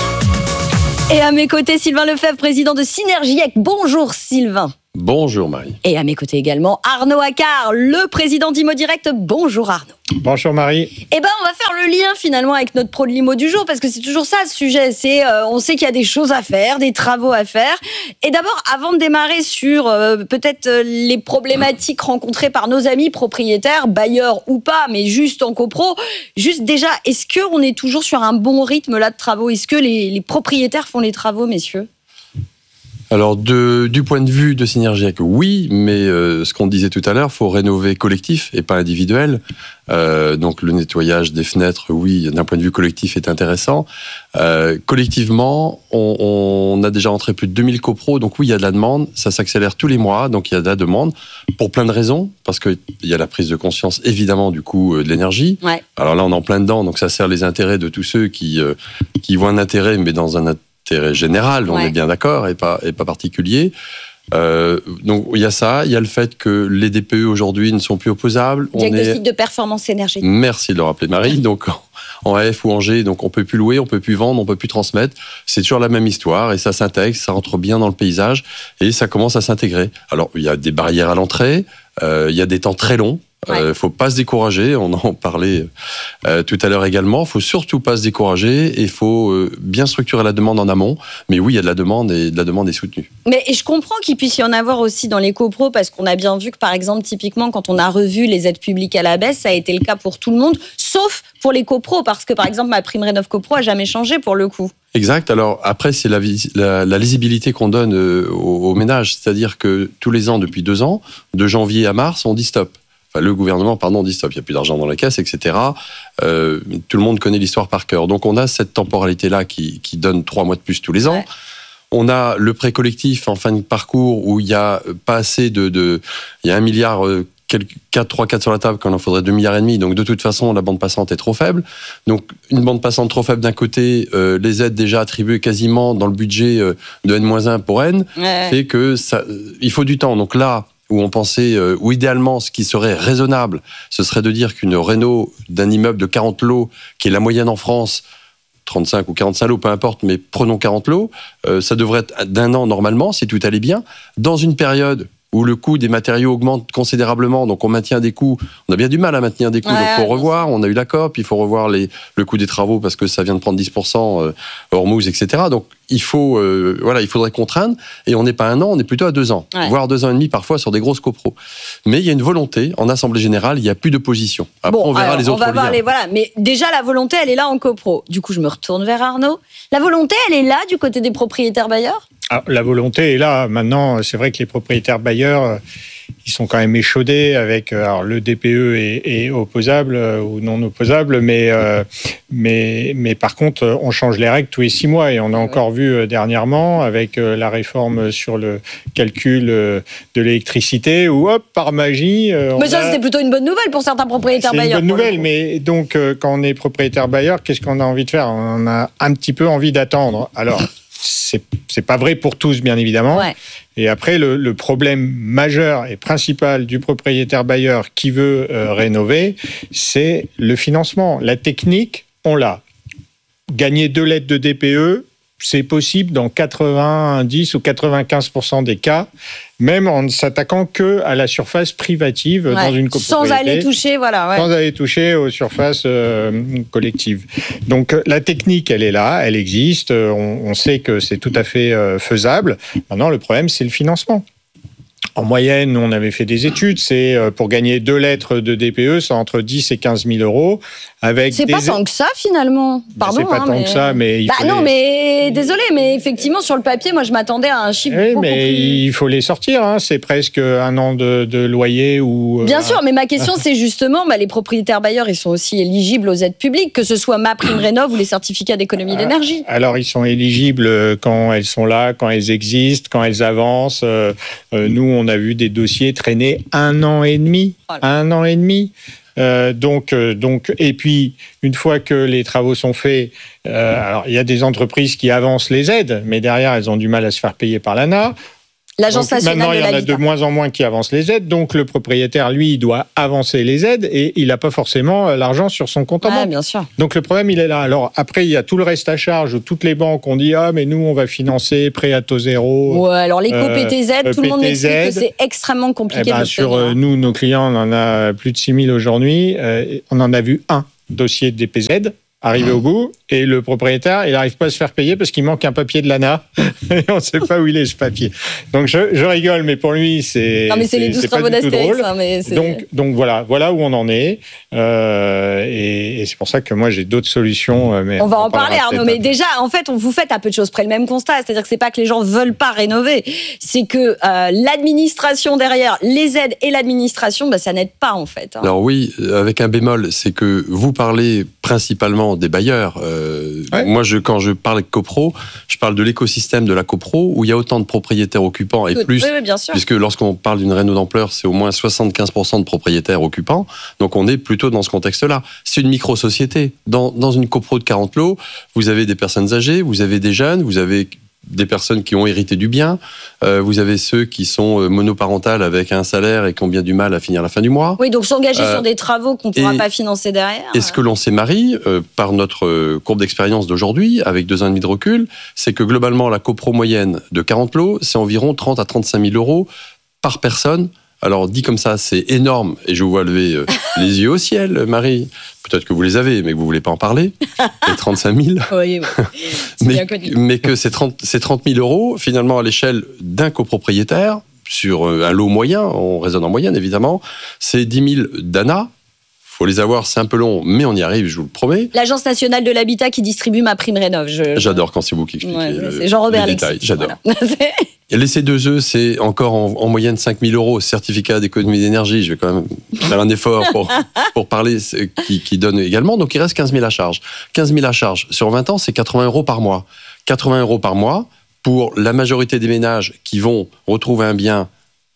Speaker 11: Et à mes côtés, Sylvain Lefebvre, président de Synergiec. Bonjour Sylvain.
Speaker 13: Bonjour Marie.
Speaker 11: Et à mes côtés également, Arnaud Accard, le président d'I M O Direct. Bonjour Arnaud.
Speaker 15: Bonjour Marie.
Speaker 11: Eh ben, on va faire le lien finalement avec notre pro de l'I M O du jour, parce que c'est toujours ça le sujet. C'est, euh, on sait qu'il y a des choses à faire, des travaux à faire. Et d'abord, avant de démarrer sur euh, peut-être euh, les problématiques rencontrées par nos amis propriétaires, bailleurs ou pas, mais juste en copro, juste déjà, est-ce qu'on est toujours sur un bon rythme là de travaux ? Est-ce que les, les propriétaires font les travaux, messieurs ?
Speaker 13: Alors, de, du point de vue de Synergiec, oui, mais euh, ce qu'on disait tout à l'heure, il faut rénover collectif et pas individuel. Euh, donc, le nettoyage des fenêtres, oui, d'un point de vue collectif, est intéressant. Euh, collectivement, on, on a déjà entré plus de deux mille copros, donc oui, il y a de la demande, ça s'accélère tous les mois, donc il y a de la demande, pour plein de raisons, parce qu'il y a la prise de conscience, évidemment, du coût de l'énergie.
Speaker 11: Ouais.
Speaker 13: Alors là, on est en plein dedans, donc ça sert les intérêts de tous ceux qui, euh, qui voient un intérêt, mais dans un intérêt général, on ouais. est bien d'accord, et pas, et pas particulier. Euh, donc il y a ça, il y a le fait que les D P E aujourd'hui ne sont plus opposables.
Speaker 11: Diagnostic
Speaker 13: on est...
Speaker 11: de performance énergétique.
Speaker 13: Merci de le rappeler Marie. Donc en A F ou en G, donc on peut plus louer, on peut plus vendre, on peut plus transmettre. C'est toujours la même histoire et ça s'intègre, ça rentre bien dans le paysage et ça commence à s'intégrer. Alors il y a des barrières à l'entrée, euh, il y a des temps très longs. Il ouais. ne euh, faut pas se décourager, on en parlait euh, tout à l'heure également, il ne faut surtout pas se décourager et il faut euh, bien structurer la demande en amont. Mais oui, il y a de la demande et de la demande est soutenue.
Speaker 11: Mais et je comprends qu'il puisse y en avoir aussi dans les copros parce qu'on a bien vu que par exemple, typiquement, quand on a revu les aides publiques à la baisse, ça a été le cas pour tout le monde, sauf pour les copros, parce que par exemple, ma prime Rénov' Copro n'a jamais changé pour le coup.
Speaker 13: Exact. Alors après, c'est la, la, la lisibilité qu'on donne euh, aux, aux ménages. C'est-à-dire que tous les ans, depuis deux ans, de janvier à mars, on dit stop. Le gouvernement, pardon, dit stop, il n'y a plus d'argent dans la caisse, et cetera. Euh, tout le monde connaît l'histoire par cœur. Donc on a cette temporalité-là qui, qui donne trois mois de plus tous les ans. Ouais. On a le prêt collectif en fin de parcours où il n'y a pas assez de... de il y a un milliard... Euh, quatre, trois, quatre sur la table quand il en faudrait deux milliards et demi. Donc de toute façon, la bande passante est trop faible. Donc une bande passante trop faible d'un côté, euh, les aides déjà attribuées quasiment dans le budget euh, de N moins un pour N, ouais. fait que ça, il faut du temps. Donc là, où on pensait, euh, ou idéalement, ce qui serait raisonnable, ce serait de dire qu'une réno d'un immeuble de quarante lots, qui est la moyenne en France, trente-cinq ou quarante-cinq lots, peu importe, mais prenons quarante lots, euh, ça devrait être d'un an normalement, si tout allait bien, dans une période où le coût des matériaux augmente considérablement, donc on maintient des coûts, on a bien du mal à maintenir des coûts, ouais, donc il faut revoir, on a eu la C O P, il faut revoir les, le coût des travaux parce que ça vient de prendre dix pour cent euh, hors mousse, et cetera. Donc il faut, euh, voilà, il faudrait contraindre, et on n'est pas à un an, on est plutôt à deux ans, ouais. voire deux ans et demi parfois sur des grosses copros. Mais il y a une volonté, en Assemblée Générale, il n'y a plus d'opposition. Après,
Speaker 11: bon,
Speaker 13: on verra
Speaker 11: alors,
Speaker 13: les autres
Speaker 11: on va voir
Speaker 13: liens.
Speaker 11: Les, voilà, mais déjà la volonté, elle est là en copro. Du coup, je me retourne vers Arnaud. La volonté, elle est là du côté des propriétaires bailleurs ?
Speaker 15: Alors, la volonté est là. Maintenant, c'est vrai que les propriétaires bailleurs, ils sont quand même échaudés avec alors, le D P E est, est opposable ou non opposable, mais, euh, mais, mais par contre, on change les règles tous les six mois et on a encore vu dernièrement avec la réforme sur le calcul de l'électricité où, hop, par magie...
Speaker 11: Mais ça, a... c'était plutôt une bonne nouvelle pour certains propriétaires
Speaker 15: c'est
Speaker 11: bailleurs.
Speaker 15: C'est une bonne nouvelle, mais donc, quand on est propriétaire bailleur, qu'est-ce qu'on a envie de faire ? On a un petit peu envie d'attendre. Alors... C'est, c'est pas vrai pour tous, bien évidemment. Ouais. Et après, le, le problème majeur et principal du propriétaire bailleur qui veut euh, rénover, c'est le financement. La technique, on l'a. Gagner deux lettres de D P E, c'est possible dans quatre-vingt-dix ou quatre-vingt-quinze pour cent des cas, même en ne s'attaquant que à la surface privative ouais, dans une copropriété.
Speaker 11: Sans aller toucher, voilà. Ouais.
Speaker 15: Sans aller toucher aux surfaces euh, collectives. Donc la technique, elle est là, elle existe, on, on sait que c'est tout à fait euh, faisable. Maintenant, le problème, c'est le financement. En moyenne, on avait fait des études, c'est pour gagner deux lettres de D P E, c'est entre dix et quinze mille euros. Avec
Speaker 11: c'est
Speaker 15: des...
Speaker 11: pas tant que ça, finalement. Pardon.
Speaker 15: C'est pas
Speaker 11: hein,
Speaker 15: tant
Speaker 11: mais...
Speaker 15: que ça, mais... Il
Speaker 11: bah
Speaker 15: faut
Speaker 11: non,
Speaker 15: les...
Speaker 11: mais désolé, mais effectivement, sur le papier, moi, je m'attendais à un chiffre
Speaker 15: oui,
Speaker 11: beaucoup
Speaker 15: mais
Speaker 11: plus...
Speaker 15: il faut les sortir, hein. C'est presque un an de, de loyer ou...
Speaker 11: Bien euh... sûr, mais ma question, c'est justement, bah, les propriétaires bailleurs, ils sont aussi éligibles aux aides publiques, que ce soit MaPrimeRénov' ou les certificats d'économie d'énergie.
Speaker 15: Alors, ils sont éligibles quand elles sont là, quand elles existent, quand elles avancent. Euh, nous, on on a vu des dossiers traîner un an et demi, un an et demi. Euh, donc, euh, donc, et puis, une fois que les travaux sont faits, euh, alors il y a des entreprises qui avancent les aides, mais derrière, elles ont du mal à se faire payer par l'A N A.
Speaker 11: L'Agence nationale de l'habitat.
Speaker 15: Maintenant, il y en a de moins en moins qui avancent les aides, donc le propriétaire, lui, il doit avancer les aides et il n'a pas forcément l'argent sur son compte en
Speaker 11: ouais,
Speaker 15: banque.
Speaker 11: Bien sûr.
Speaker 15: Donc le problème, il est là. Alors après, il y a tout le reste à charge où toutes les banques ont dit ah mais nous on va financer prêt à taux zéro.
Speaker 11: Ouais, alors l'éco-P T Z,
Speaker 15: euh,
Speaker 11: tout le monde m'explique que c'est extrêmement compliqué
Speaker 15: eh ben,
Speaker 11: de
Speaker 15: sur euh, nous, nos clients, on en a plus de six mille aujourd'hui. Euh, on en a vu un dossier de D P Z arrivé au bout, et le propriétaire, il n'arrive pas à se faire payer parce qu'il manque un papier de l'A N A, et on ne sait pas où il est ce papier. Donc je, je rigole, mais pour lui, c'est
Speaker 11: Non mais c'est, c'est les douze travaux d'Astérix. Hein, mais c'est...
Speaker 15: Donc, donc voilà, voilà où on en est, euh, et, et c'est pour ça que moi j'ai d'autres solutions. Mais
Speaker 11: on va en parler Arnaud, mais déjà, en fait, on vous fait à peu de choses près le même constat, c'est-à-dire que c'est pas que les gens veulent pas rénover, c'est que euh, l'administration derrière, les aides et l'administration, bah, ça n'aide pas en fait. Hein.
Speaker 13: Alors oui, avec un bémol, c'est que vous parlez principalement des bailleurs. Euh, ouais. Moi, je, quand je parle de copro, je parle de l'écosystème de la copro où il y a autant de propriétaires occupants et
Speaker 11: Tout.
Speaker 13: plus,
Speaker 11: oui, oui, bien sûr.
Speaker 13: puisque lorsqu'on parle d'une réno d'ampleur, c'est au moins soixante-quinze pour cent de propriétaires occupants. Donc on est plutôt dans ce contexte-là. C'est une micro-société. Dans, dans une copro de quarante lots, vous avez des personnes âgées, vous avez des jeunes, vous avez des personnes qui ont hérité du bien, euh, vous avez ceux qui sont monoparentales avec un salaire et qui ont bien du mal à finir la fin du mois.
Speaker 11: Oui, donc s'engager euh, sur des travaux qu'on ne pourra
Speaker 13: et,
Speaker 11: pas financer derrière.
Speaker 13: Et ce que l'on sait, Marie, euh, par notre courbe d'expérience d'aujourd'hui, avec deux ans et demi de recul, c'est que globalement, la copro moyenne de quarante lots, c'est environ trente à trente-cinq mille euros par personne. Alors, dit comme ça, c'est énorme, et je vous vois lever euh, les yeux au ciel, Marie. Peut-être que vous les avez, mais que vous ne voulez pas en parler. Les trente-cinq mille.
Speaker 11: Oui, oui. C'est
Speaker 13: mais,
Speaker 11: bien connu.
Speaker 13: Mais que ces trente, ces trente mille euros, finalement, à l'échelle d'un copropriétaire, sur un lot moyen, on raisonne en moyenne, évidemment, c'est dix mille d'A N A. Il faut les avoir, c'est un peu long, mais on y arrive, je vous le promets.
Speaker 11: L'Agence nationale de l'habitat qui distribue ma prime rénov. Je...
Speaker 13: J'adore quand c'est vous qui expliquez
Speaker 11: ouais,
Speaker 13: le,
Speaker 11: c'est Jean-Robert
Speaker 13: les détails.
Speaker 11: Lexi.
Speaker 13: J'adore.
Speaker 11: Voilà.
Speaker 13: Et les C deux E, c'est encore en, en moyenne cinq mille euros, certificat d'économie d'énergie. Je vais quand même faire un effort pour, pour parler, qui, qui donne également. Donc il reste quinze mille à charge. quinze mille à charge sur vingt ans, c'est quatre-vingts euros par mois. quatre-vingts euros par mois pour la majorité des ménages qui vont retrouver un bien,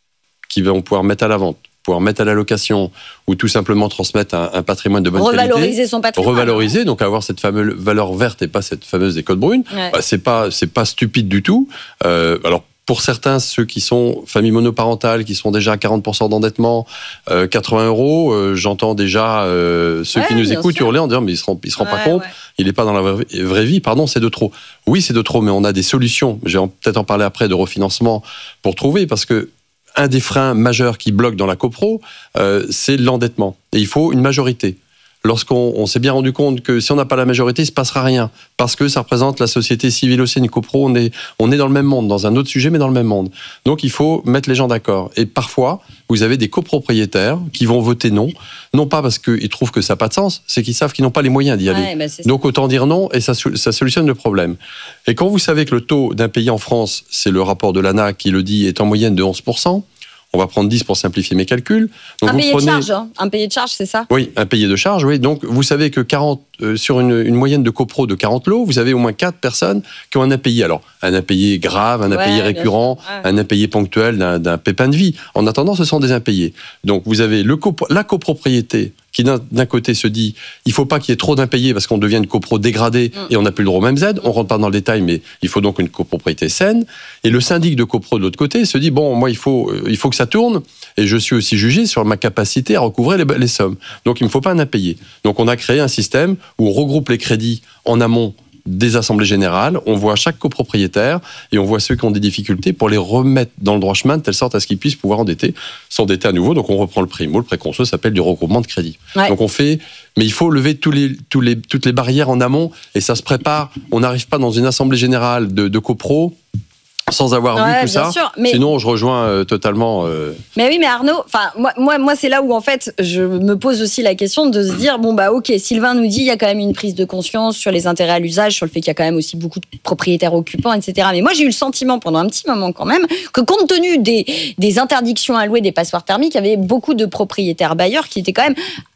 Speaker 13: qui vont pouvoir mettre à la vente, pouvoir mettre à la location ou tout simplement transmettre un, un patrimoine de bonne
Speaker 11: revaloriser
Speaker 13: qualité.
Speaker 11: Revaloriser son patrimoine.
Speaker 13: Revaloriser, donc avoir cette fameuse valeur verte et pas cette fameuse décote brune. Ouais. Bah, c'est pas, c'est pas stupide du tout. Euh, alors, pour certains, ceux qui sont familles monoparentales, qui sont déjà à quarante pour cent d'endettement, euh, quatre-vingts euros, euh, j'entends déjà euh, ceux ouais, qui nous écoutent sûr. hurler en disant mais ils ne se rendent, ils se rendent ouais, pas compte, ouais. il n'est pas dans la vraie, vraie vie, pardon, c'est de trop. Oui, c'est de trop, mais on a des solutions. Je vais peut-être en parler après de refinancement pour trouver, parce que un des freins majeurs qui bloque dans la copro, euh, c'est l'endettement. Et il faut une majorité. Lorsqu'on on s'est bien rendu compte que si on n'a pas la majorité, il ne se passera rien. Parce que ça représente la société civile aussi, une copro, on est, on est dans le même monde, dans un autre sujet, mais dans le même monde. Donc il faut mettre les gens d'accord. Et parfois, vous avez des copropriétaires qui vont voter non, non pas parce qu'ils trouvent que ça n'a pas de sens, c'est qu'ils savent qu'ils n'ont pas les moyens d'y aller.
Speaker 11: Ouais, bah
Speaker 13: Donc autant dire non, et ça, ça solutionne le problème. Et quand vous savez que le taux d'un pays en France, c'est le rapport de l'A N A qui le dit, est en moyenne de onze pour cent, on va prendre dix pour simplifier mes calculs. Donc
Speaker 11: un
Speaker 13: vous
Speaker 11: payé
Speaker 13: prenez...
Speaker 11: de charge, hein. Un payé de charge, c'est ça ?
Speaker 13: Oui, un payé de charge, oui. Donc vous savez que quarante, euh, sur une, une moyenne de copro de quarante lots, vous avez au moins quatre personnes qui ont un impayé. Alors, un impayé grave, un impayé ouais, récurrent, ouais. un impayé ponctuel d'un, d'un pépin de vie. En attendant, ce sont des impayés. Donc vous avez le copro... la copropriété qui d'un, d'un côté se dit il ne faut pas qu'il y ait trop d'impayés parce qu'on devient une copro dégradée mmh. et on n'a plus le droit aux mêmes aides. On ne rentre pas dans le détail, mais il faut donc une copropriété saine. Et le syndic de copro de l'autre côté se dit bon, moi, il faut, il faut que ça tourne et je suis aussi jugé sur ma capacité à recouvrer les, les sommes. Donc il ne me faut pas un impayé. Donc on a créé un système où on regroupe les crédits en amont des assemblées générales, on voit chaque copropriétaire et on voit ceux qui ont des difficultés pour les remettre dans le droit chemin de telle sorte à ce qu'ils puissent pouvoir endetter, s'endetter à nouveau. Donc on reprend le primo, le préconçu, ça s'appelle du regroupement de crédit. Ouais. Donc on fait, mais il faut lever tous les, tous les, toutes les barrières en amont et ça se prépare. On n'arrive pas dans une assemblée générale de, de copro sans avoir
Speaker 11: ouais,
Speaker 13: vu tout ça.
Speaker 11: Sûr, mais...
Speaker 13: Sinon, je rejoins euh, totalement. Euh...
Speaker 11: Mais oui, mais Arnaud, enfin, moi, moi, moi, c'est là où en fait, je me pose aussi la question de se dire bon bah ok, Sylvain nous dit il y a quand même une prise de conscience sur les intérêts à l'usage, sur le fait qu'il y a quand même aussi beaucoup de propriétaires occupants, et cetera. Mais moi, j'ai eu le sentiment pendant un petit moment quand même que compte tenu des des interdictions à louer des passoires thermiques, il y avait beaucoup de propriétaires bailleurs qui étaient quand même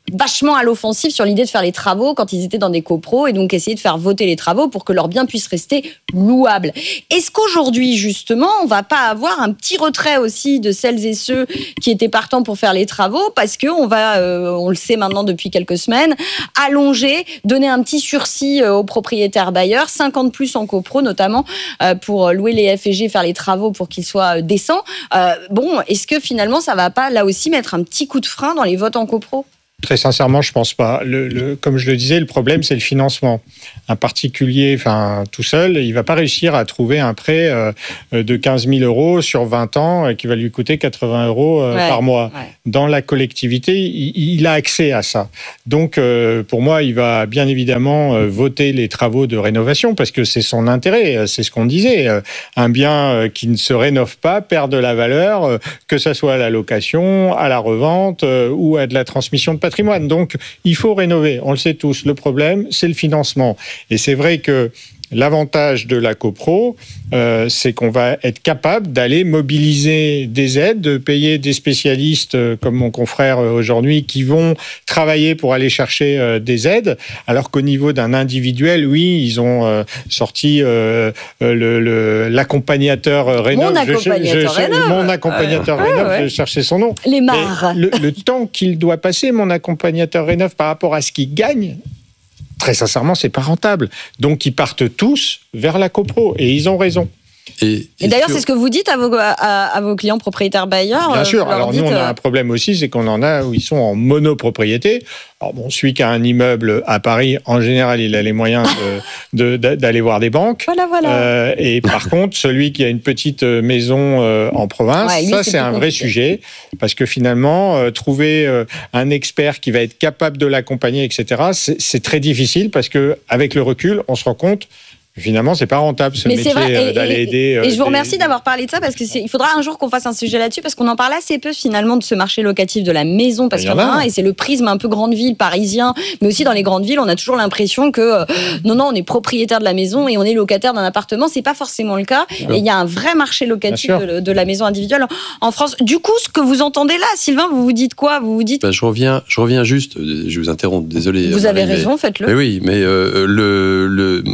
Speaker 11: vachement à l'offensive sur l'idée de faire les travaux quand ils étaient dans des copros et donc essayer de faire voter les travaux pour que leurs biens puissent rester louables. Est-ce qu'aujourd'hui, justement, on va pas avoir un petit retrait aussi de celles et ceux qui étaient partants pour faire les travaux parce qu'on va, euh, on le sait maintenant depuis quelques semaines, allonger, donner un petit sursis aux propriétaires bailleurs, cinquante plus en copro notamment, euh, pour louer les F et G, faire les travaux pour qu'ils soient décents. Euh, bon, est-ce que finalement, ça va pas là aussi mettre un petit coup de frein dans les votes en copro ?
Speaker 15: Très sincèrement, je pense pas. Le, le, comme je le disais, le problème, c'est le financement. Un particulier, enfin, tout seul, il va pas réussir à trouver un prêt euh, de quinze mille euros sur vingt ans euh, qui va lui coûter quatre-vingts euros euh, ouais, par mois. Ouais. Dans la collectivité, il, il a accès à ça. Donc, euh, pour moi, il va bien évidemment euh, voter les travaux de rénovation parce que c'est son intérêt. C'est ce qu'on disait. Euh, un bien euh, qui ne se rénove pas perd de la valeur, euh, que ça soit à la location, à la revente euh, ou à de la transmission de patrimoine. Donc, il faut rénover. On le sait tous. Le problème, c'est le financement. Et c'est vrai que l'avantage de la copro, euh, c'est qu'on va être capable d'aller mobiliser des aides, de payer des spécialistes euh, comme mon confrère euh, aujourd'hui qui vont travailler pour aller chercher euh, des aides, alors qu'au niveau d'un individuel, oui, ils ont euh, sorti euh, le, le, l'accompagnateur euh, Rénov.
Speaker 11: Mon accompagnateur
Speaker 15: je, je,
Speaker 11: Rénov.
Speaker 15: Mon accompagnateur
Speaker 11: ouais,
Speaker 15: Rénov,
Speaker 11: ouais.
Speaker 15: je cherchais son nom.
Speaker 11: Les mares.
Speaker 15: Le, le temps qu'il doit passer, mon accompagnateur Rénov, par rapport à ce qu'il gagne, très sincèrement, c'est pas rentable. Donc, ils partent tous vers la copro. Et ils ont raison.
Speaker 13: Et, et,
Speaker 11: et d'ailleurs,
Speaker 13: sur...
Speaker 11: c'est ce que vous dites à vos, à, à vos clients propriétaires bailleurs.
Speaker 15: Bien sûr. Alors,
Speaker 11: dites,
Speaker 15: nous, on a
Speaker 11: euh...
Speaker 15: un problème aussi, c'est qu'on en a où ils sont en monopropriété. Alors, bon, celui qui a un immeuble à Paris, en général, il a les moyens de, de, d'aller voir des banques.
Speaker 11: Voilà, voilà.
Speaker 15: Euh, et par contre, celui qui a une petite maison euh, en province, ouais, lui, ça, c'est, c'est un vrai sujet. Parce que finalement, euh, trouver euh, un expert qui va être capable de l'accompagner, et cetera, c'est, c'est très difficile parce qu'avec le recul, on se rend compte finalement, c'est pas rentable ce
Speaker 11: mais
Speaker 15: métier
Speaker 11: vrai, et,
Speaker 15: d'aller
Speaker 11: et,
Speaker 15: aider.
Speaker 11: Et je vous
Speaker 15: des...
Speaker 11: remercie d'avoir parlé de ça parce que c'est, il faudra un jour qu'on fasse un sujet là-dessus parce qu'on en parle assez peu finalement de ce marché locatif de la maison parce qu'il y en a un et c'est le prisme un peu grande ville parisien, mais aussi dans les grandes villes, on a toujours l'impression que euh, non non, on est propriétaire de la maison et on est locataire d'un appartement. C'est pas forcément le cas. Et il y a un vrai marché locatif de, de la maison individuelle en France. Du coup, ce que vous entendez là, Sylvain, vous vous dites quoi ? Vous vous dites
Speaker 13: bah, je reviens, je reviens juste. Je vous interromps, désolé.
Speaker 11: Vous
Speaker 13: Marie,
Speaker 11: avez raison,
Speaker 13: mais,
Speaker 11: faites-le.
Speaker 13: Mais oui, mais euh, le le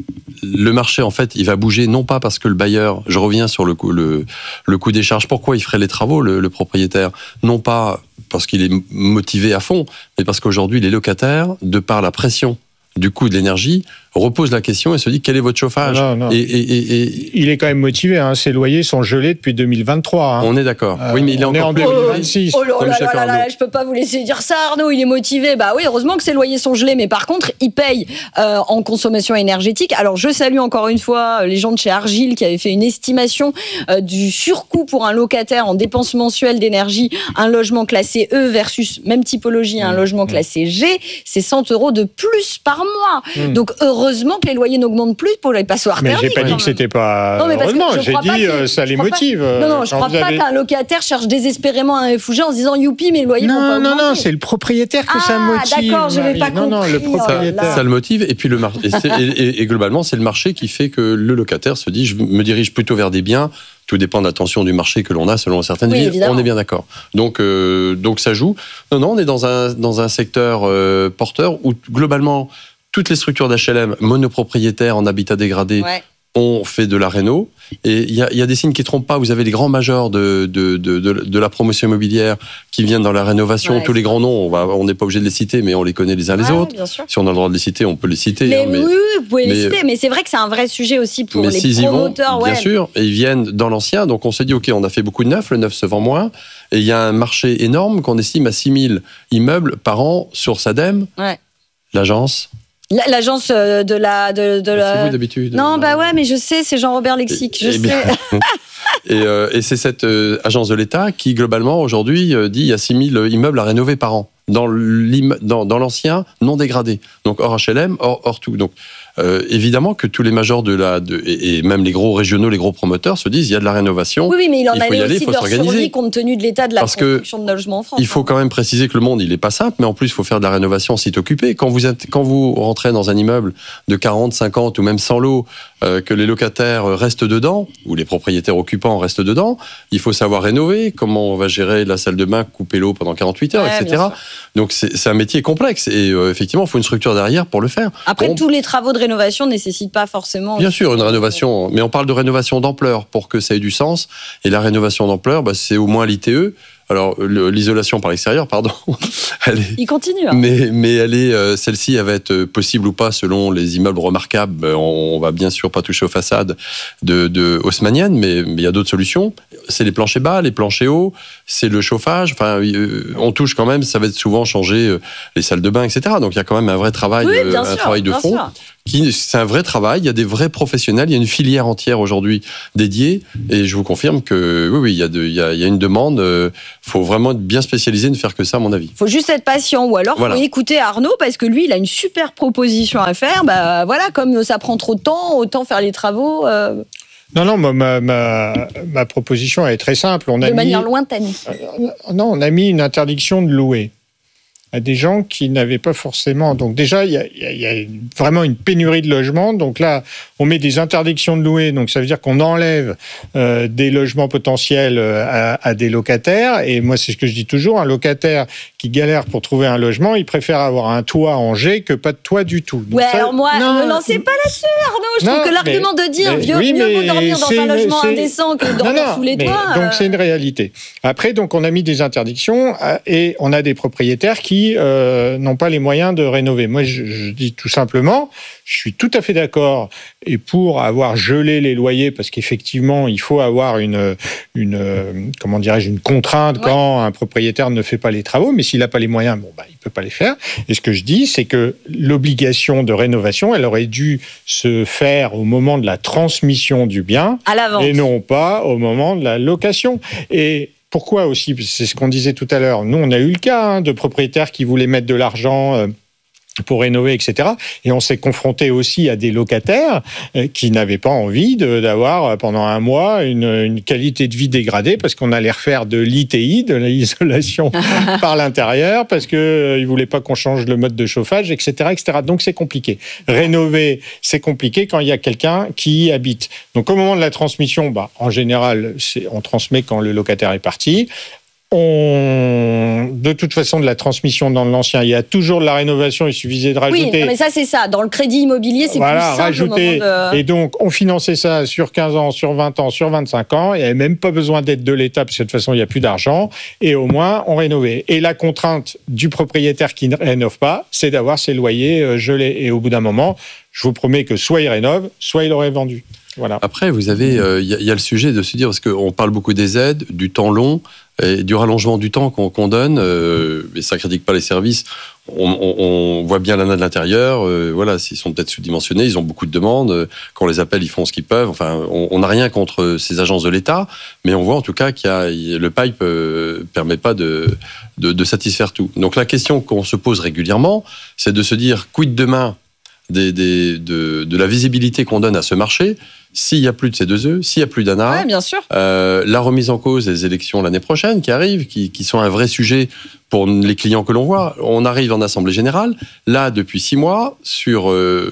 Speaker 13: Le marché, en fait, il va bouger non pas parce que le bailleur, je reviens sur le coût, le, le coût des charges, pourquoi il ferait les travaux, le, le propriétaire, non pas parce qu'il est motivé à fond, mais parce qu'aujourd'hui, les locataires, de par la pression du coût de l'énergie, repose la question et se dit quel est votre chauffage.
Speaker 15: Non, non.
Speaker 13: Et, et, et, et...
Speaker 15: Il est quand même motivé, hein. Ses loyers sont gelés depuis deux mille vingt-trois. Hein.
Speaker 13: On est d'accord.
Speaker 15: Euh,
Speaker 13: oui, mais il est
Speaker 15: on
Speaker 13: encore
Speaker 15: est en deux mille vingt-six.
Speaker 11: Oh, oh là là là là là, je peux pas vous laisser dire ça, Arnaud, il est motivé. Bah oui, heureusement que ses loyers sont gelés, mais par contre, il paye euh, en consommation énergétique. Alors, je salue encore une fois les gens de chez Argile qui avaient fait une estimation euh, du surcoût pour un locataire en dépenses mensuelles d'énergie, un logement classé E versus même typologie, un logement classé G, c'est cent euros de plus par mois. Mmh. Donc, heureusement que les loyers n'augmentent plus pour les passoires
Speaker 15: mais
Speaker 11: thermiques.
Speaker 15: Mais j'ai pas dit que c'était pas
Speaker 11: non, mais
Speaker 15: heureusement, j'ai dit que ça les motive.
Speaker 11: Pas... Non, non, je crois pas avez... qu'un locataire cherche désespérément un F ou G en se disant youpi, mes loyers
Speaker 15: non,
Speaker 11: vont pas
Speaker 15: Non,
Speaker 11: augmenter.
Speaker 15: non, c'est le propriétaire que
Speaker 11: ah,
Speaker 15: ça motive.
Speaker 11: D'accord, je n'avais pas
Speaker 15: non,
Speaker 11: compris.
Speaker 15: Non, le propriétaire.
Speaker 13: Ça, ça le motive, et puis le mar... et, et, et, et globalement, c'est le marché qui fait que le locataire se dit je me dirige plutôt vers des biens. Tout dépend de la tension du marché que l'on a selon certaines
Speaker 11: oui,
Speaker 13: villes.
Speaker 11: Évidemment.
Speaker 13: On est bien d'accord. Donc, euh, donc ça joue. Non, non, on est dans un, dans un secteur euh, porteur où globalement, toutes les structures d'H L M monopropriétaires en habitat dégradé ouais. ont fait de la réno. Et il y a, y a des signes qui ne trompent pas. Vous avez les grands majors de, de, de, de, de la promotion immobilière qui viennent dans la rénovation. Ouais, Tous les grands noms, on n'est pas obligé de les citer, mais on les connaît les uns les
Speaker 11: ouais,
Speaker 13: autres. Si on a le droit de les citer, on peut les citer.
Speaker 11: Mais,
Speaker 13: hein, mais
Speaker 11: oui, oui, vous pouvez
Speaker 13: mais,
Speaker 11: les citer. Mais c'est vrai que c'est un vrai sujet aussi pour
Speaker 13: mais
Speaker 11: les
Speaker 13: s'ils
Speaker 11: promoteurs.
Speaker 13: Y vont,
Speaker 11: ouais.
Speaker 13: Bien sûr. Et ils viennent dans l'ancien. Donc on s'est dit, OK, on a fait beaucoup de neuf. Le neuf se vend moins. Et il y a un marché énorme qu'on estime à six mille immeubles par an sur Sadem.
Speaker 11: Ouais.
Speaker 13: L'agence
Speaker 11: L'agence de la... De, de la...
Speaker 13: C'est vous d'habitude.
Speaker 11: Non, bah ouais, mais je sais, c'est Jean-Robert Lexic, je
Speaker 13: et,
Speaker 11: sais.
Speaker 13: Et, bien, et, euh, et c'est cette euh, agence de l'État qui, globalement, aujourd'hui, euh, dit qu'il y a six mille immeubles à rénover par an. Dans, dans, dans l'ancien, non dégradé. Donc, hors H L M, hors, hors tout. Donc, euh, évidemment que tous les majors de la... De, et, et même les gros régionaux, les gros promoteurs se disent il y a de la rénovation.
Speaker 11: Oui, oui mais il en
Speaker 13: il faut
Speaker 11: allait
Speaker 13: y aller,
Speaker 11: aussi de leur survie compte tenu de l'état de la
Speaker 13: Parce
Speaker 11: construction de logements en France.
Speaker 13: Il faut
Speaker 11: hein.
Speaker 13: quand même préciser que le monde, il n'est pas simple, mais en plus, il faut faire de la rénovation en site occupé. Quand vous, êtes, quand vous rentrez dans un immeuble de quarante, cinquante ou même cent lots, euh, que les locataires restent dedans, ou les propriétaires occupants restent dedans, il faut savoir rénover, comment on va gérer la salle de bain, couper l'eau pendant quarante-huit heures, ouais, et cetera. Donc c'est, c'est un métier complexe et euh, effectivement, il faut une structure derrière pour le faire.
Speaker 11: Après,
Speaker 13: bon,
Speaker 11: tous les travaux de rénovation ne nécessitent pas forcément...
Speaker 13: Bien sûr, une rénovation, mais on parle de rénovation d'ampleur pour que ça ait du sens. Et la rénovation d'ampleur, bah, c'est au moins l'I T E. Alors, le, l'isolation par l'extérieur, pardon. Elle est,
Speaker 11: Il continue. Hein.
Speaker 13: Mais, mais elle est, euh, celle-ci, elle va être possible ou pas selon les immeubles remarquables. On, on va bien sûr pas toucher aux façades de, de haussmanniennes, mais il y a d'autres solutions. C'est les planchers bas, les planchers hauts, c'est le chauffage. Enfin, euh, on touche quand même, ça va être souvent changer euh, les salles de bain, et cetera. Donc, il y a quand même un vrai travail,
Speaker 11: oui,
Speaker 13: euh, un
Speaker 11: sûr,
Speaker 13: travail de fond. Qui, c'est un vrai travail, il y a des vrais professionnels, il y a une filière entière aujourd'hui dédiée, et je vous confirme que oui, oui, il y a, de, il y a, il y a une demande, il euh, faut vraiment être bien spécialisé, ne faire que ça à mon avis.
Speaker 11: Il faut juste être patient, ou alors voilà. faut écouter Arnaud, parce que lui, il a une super proposition à faire, bah, voilà, comme ça prend trop de temps, autant faire les travaux... Euh...
Speaker 15: Non, non, ma, ma, ma proposition est très simple. On a
Speaker 11: de
Speaker 15: mis,
Speaker 11: manière lointaine.
Speaker 15: Euh, non, on a mis une interdiction de louer à des gens qui n'avaient pas forcément... Donc déjà, il y a, y a vraiment une pénurie de logements. Donc là, on met des interdictions de louer. Donc ça veut dire qu'on enlève euh, des logements potentiels à, à des locataires. Et moi, c'est ce que je dis toujours, un locataire qui galère pour trouver un logement, il préfère avoir un toit en G que pas de toit du tout. Donc
Speaker 11: ouais,
Speaker 15: ça,
Speaker 11: alors moi,
Speaker 15: non,
Speaker 11: ne me lancez pas là-dessus, Arnaud. Je
Speaker 15: non,
Speaker 11: trouve que l'argument
Speaker 15: mais,
Speaker 11: de dire
Speaker 15: mais,
Speaker 11: vieux,
Speaker 15: oui,
Speaker 11: mieux vaut dormir dans un logement
Speaker 15: c'est,
Speaker 11: indécent que dormir
Speaker 15: non, non,
Speaker 11: sous les toits.
Speaker 15: Donc
Speaker 11: euh...
Speaker 15: c'est une réalité. Après, donc on a mis des interdictions et on a des propriétaires qui euh, n'ont pas les moyens de rénover. Moi, je, je dis tout simplement, je suis tout à fait d'accord et pour avoir gelé les loyers parce qu'effectivement, il faut avoir une, une comment dirais-je, une contrainte ouais. quand un propriétaire ne fait pas les travaux. Mais s'il n'a pas les moyens, bon, bah, il peut pas les faire. Et ce que je dis, c'est que l'obligation de rénovation, elle aurait dû se faire au moment de la transmission du bien
Speaker 11: à l'avance.
Speaker 15: Et non pas au moment de la location. Et pourquoi aussi ? C'est ce qu'on disait tout à l'heure. Nous, on a eu le cas hein, de propriétaires qui voulaient mettre de l'argent euh, pour rénover, et cetera. Et on s'est confronté aussi à des locataires euh, qui n'avaient pas envie de, d'avoir pendant un mois une, une qualité de vie dégradée parce qu'on allait refaire de l'I T I, de l'isolation par l'intérieur, parce qu'ils euh, ne voulaient pas qu'on change le mode de chauffage, et cetera, et cetera. Donc c'est compliqué. Rénover, c'est compliqué quand il y a quelqu'un qui y habite. Donc au moment de la transmission, bah, en général, c'est, on transmet quand le locataire est parti. On... De toute façon, de la transmission dans l'ancien, il y a toujours de la rénovation, il suffisait de rajouter...
Speaker 11: Oui, non, mais ça, c'est ça. Dans le crédit immobilier, c'est
Speaker 15: voilà,
Speaker 11: plus simple
Speaker 15: rajouter...
Speaker 11: au moment de...
Speaker 15: Et donc, on finançait ça sur quinze ans, sur vingt ans, sur vingt-cinq ans. Il n'y avait même pas besoin d'aide de l'État, parce que de toute façon, il n'y a plus d'argent. Et au moins, on rénovait. Et la contrainte du propriétaire qui ne rénove pas, c'est d'avoir ses loyers gelés. Et au bout d'un moment, je vous promets que soit il rénove, soit il aurait vendu. Voilà.
Speaker 13: Après, vous avez, il euh, y, y a le sujet de se dire, parce qu'on parle beaucoup des aides, du temps long, et du rallongement du temps qu'on, qu'on donne, euh, et ça ne critique pas les services. On, on, on voit bien l'A N A de l'intérieur, euh, voilà, ils sont peut-être sous-dimensionnés, ils ont beaucoup de demandes, quand on les appelle, ils font ce qu'ils peuvent. Enfin, on n'a rien contre ces agences de l'État, mais on voit en tout cas qu'il y a, le pipe ne euh, permet pas de, de, de satisfaire tout. Donc la question qu'on se pose régulièrement, c'est de se dire, quid demain des, des, de, de la visibilité qu'on donne à ce marché, s'il n'y a plus de C deux E, s'il n'y a plus d'A N A,
Speaker 11: ouais, bien sûr.
Speaker 13: Euh, la remise en cause des élections l'année prochaine qui arrivent, qui, qui sont un vrai sujet pour les clients que l'on voit. On arrive en Assemblée Générale, là, depuis six mois, sur euh,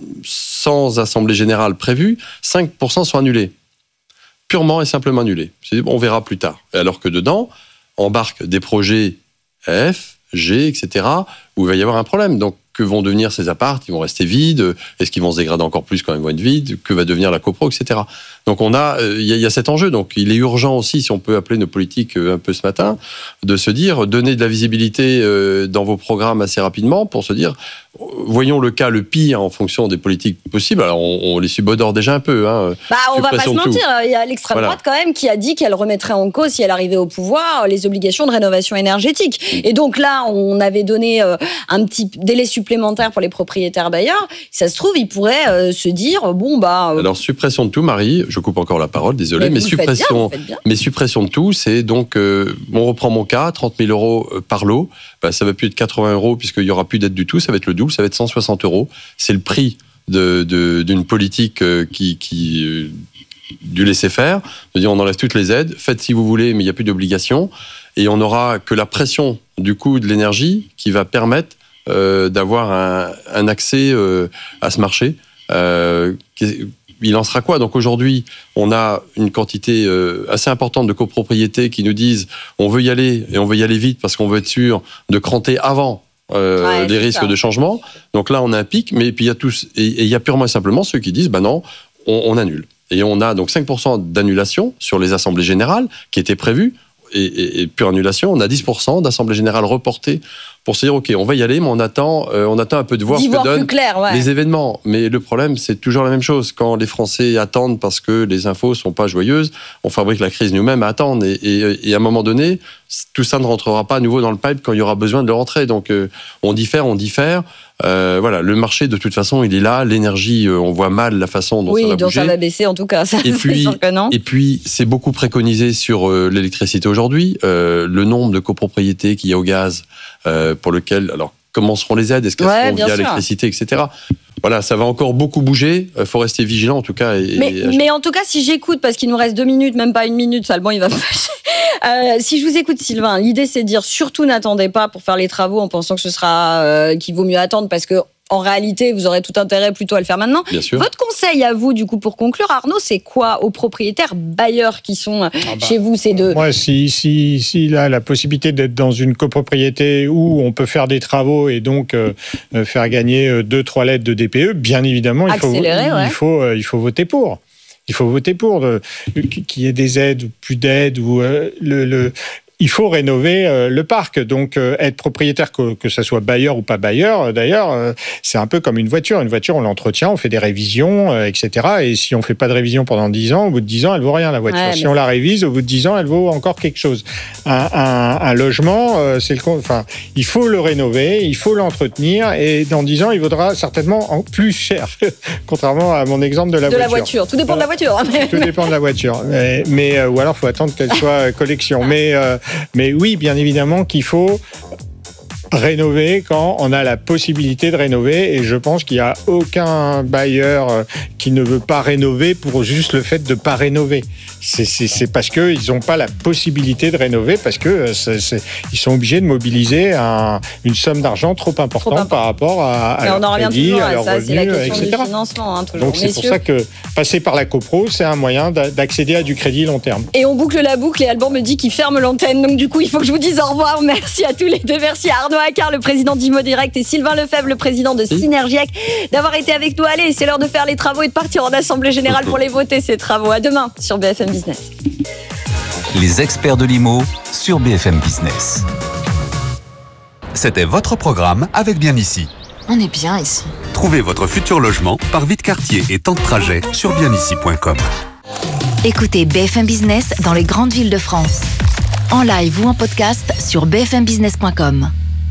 Speaker 13: cent Assemblées Générales prévues, cinq pour cent sont annulés. Purement et simplement annulés. On verra plus tard. Alors que dedans, embarquent des projets F, G, et cetera, où il va y avoir un problème. Donc, que vont devenir ces apparts? Ils vont rester vides? Est-ce qu'ils vont se dégrader encore plus quand ils vont être vides? Que va devenir la copro, et cetera. Donc on a, il y, y a cet enjeu. Donc il est urgent aussi, si on peut appeler nos politiques un peu ce matin, de se dire, donner de la visibilité dans vos programmes assez rapidement pour se dire, voyons le cas le pire en fonction des politiques possibles. Alors on, on les subodore déjà un peu. Hein,
Speaker 11: bah on va pas se mentir. Il y a l'extrême
Speaker 13: voilà.
Speaker 11: droite quand même qui a dit qu'elle remettrait en cause, si elle arrivait au pouvoir, les obligations de rénovation énergétique. Et donc là, on avait donné un petit délai supplémentaire pour les propriétaires bailleurs. Ça se trouve, ils pourraient euh, se dire, bon bah... Euh...
Speaker 13: Alors, suppression de tout, Marie, je coupe encore la parole, désolé, mais, mais suppression,
Speaker 11: bien, bien.
Speaker 13: mais suppression de tout, c'est donc, euh, on reprend mon cas, trente mille euros par lot, bah, ça va plus être quatre-vingts euros puisqu'il n'y aura plus d'aide du tout, ça va être le double, ça va être cent soixante euros. C'est le prix de, de, d'une politique euh, qui... qui euh, du laisser-faire, de dire on enlève toutes les aides, faites si vous voulez, mais il n'y a plus d'obligation, et on n'aura que la pression du coût de l'énergie qui va permettre Euh, d'avoir un, un accès euh, à ce marché. Euh, il en sera quoi ? Donc aujourd'hui, on a une quantité euh, assez importante de copropriétés qui nous disent on veut y aller et on veut y aller vite parce qu'on veut être sûr de cranter avant euh, ouais, les risques ça. de changement. Donc là, on a un pic, mais puis il y a tous et il y a purement et simplement ceux qui disent bah non, on, on annule. Et on a donc cinq pour cent d'annulation sur les assemblées générales qui étaient prévues. Et, et, et pure annulation, on a dix pour cent d'assemblée générale reportée pour se dire ok, on va y aller, mais on attend, euh, on attend un peu de voir
Speaker 11: D'y
Speaker 13: ce que
Speaker 11: voir
Speaker 13: donnent
Speaker 11: plus clair, ouais.
Speaker 13: les événements. Mais le problème, c'est toujours la même chose. Quand les Français attendent parce que les infos sont pas joyeuses, on fabrique la crise nous-mêmes à attendre. Et, et, et à un moment donné, tout ça ne rentrera pas à nouveau dans le pipe quand il y aura besoin de le rentrer. Donc euh, on diffère, on diffère. Euh, voilà, le marché de toute façon, il est là. L'énergie, euh, on voit mal la façon dont
Speaker 11: oui,
Speaker 13: ça va
Speaker 11: dont
Speaker 13: bouger.
Speaker 11: ça va baisser en tout cas. Ça,
Speaker 13: et puis,
Speaker 11: sûr que non.
Speaker 13: et puis, c'est beaucoup préconisé sur euh, l'électricité aujourd'hui. Euh, le nombre de copropriétés qu'il y a au gaz, euh, pour lequel, alors, comment seront les aides ? Est-ce qu'elles
Speaker 11: ouais,
Speaker 13: seront via
Speaker 11: sûr.
Speaker 13: l'électricité, et cetera. Voilà, ça va encore beaucoup bouger. Il faut rester vigilant en tout cas. Et,
Speaker 11: mais,
Speaker 13: et...
Speaker 11: mais en tout cas, si j'écoute, parce qu'il nous reste deux minutes, même pas une minute, Salban, il va me fâcher. Euh, si je vous écoute, Sylvain, l'idée c'est de dire surtout n'attendez pas pour faire les travaux en pensant que ce sera euh, qu'il vaut mieux attendre parce que en réalité, vous aurez tout intérêt plutôt à le faire maintenant.
Speaker 13: Bien sûr.
Speaker 11: Votre conseil à vous, du coup, pour conclure, Arnaud, c'est quoi aux propriétaires bailleurs qui sont ah bah, chez vous, c'est de...
Speaker 15: Moi, si, si, si là, la possibilité d'être dans une copropriété où on peut faire des travaux et donc euh, faire gagner deux, trois lettres de D P E, bien évidemment, il faut,
Speaker 11: ouais.
Speaker 15: il, faut, euh, il faut voter pour. Il faut voter pour de, qu'il y ait des aides ou plus d'aides ou euh, le... le il faut rénover euh, le parc. Donc, euh, être propriétaire, que, que ça soit bailleur ou pas bailleur, euh, d'ailleurs, euh, c'est un peu comme une voiture. Une voiture, on l'entretient, on fait des révisions, euh, et cetera. Et si on ne fait pas de révision pendant dix ans, au bout de dix ans, elle ne vaut rien, la voiture. Ouais, si on la révise, au bout de dix ans, elle vaut encore quelque chose. Un, un, un logement, euh, c'est le, enfin, il faut le rénover, il faut l'entretenir, et dans dix ans, il vaudra certainement en plus cher, contrairement à mon exemple de la
Speaker 11: de
Speaker 15: voiture.
Speaker 11: De la voiture. Tout dépend de la voiture.
Speaker 15: Tout dépend de la voiture. Mais, mais euh, ou alors, il faut attendre qu'elle soit collection. Mais... Euh, Mais oui, bien évidemment qu'il faut rénover quand on a la possibilité de rénover, et je pense qu'il n'y a aucun bailleur qui ne veut pas rénover pour juste le fait de ne pas rénover. C'est, c'est, c'est parce qu'ils n'ont pas la possibilité de rénover, parce qu'ils sont obligés de mobiliser un, une somme d'argent trop importante trop par rapport à, à leur crédit, à leurs revenus, et cetera.
Speaker 11: Hein,
Speaker 15: Donc c'est pour ça que passer par la copro, c'est un moyen d'accéder à du crédit long terme.
Speaker 11: Et on boucle la boucle, et Alban me dit qu'il ferme l'antenne, donc du coup il faut que je vous dise au revoir. Merci à tous les deux, merci à Arnaud Accard, le président d'Imo Direct, et Sylvain Lefebvre, le président de Synergiac, d'avoir été avec nous. Allez, c'est l'heure de faire les travaux et de partir en assemblée générale pour les voter, ces travaux. À demain sur B F M Business.
Speaker 3: Les experts de l'Imo sur B F M Business.
Speaker 12: C'était votre programme avec Bien Ici.
Speaker 9: On est bien ici.
Speaker 12: Trouvez votre futur logement par Vite Quartier et temps de trajet sur bien ici point com.
Speaker 9: Écoutez B F M Business dans les grandes villes de France. En live ou en podcast sur b f m business point com.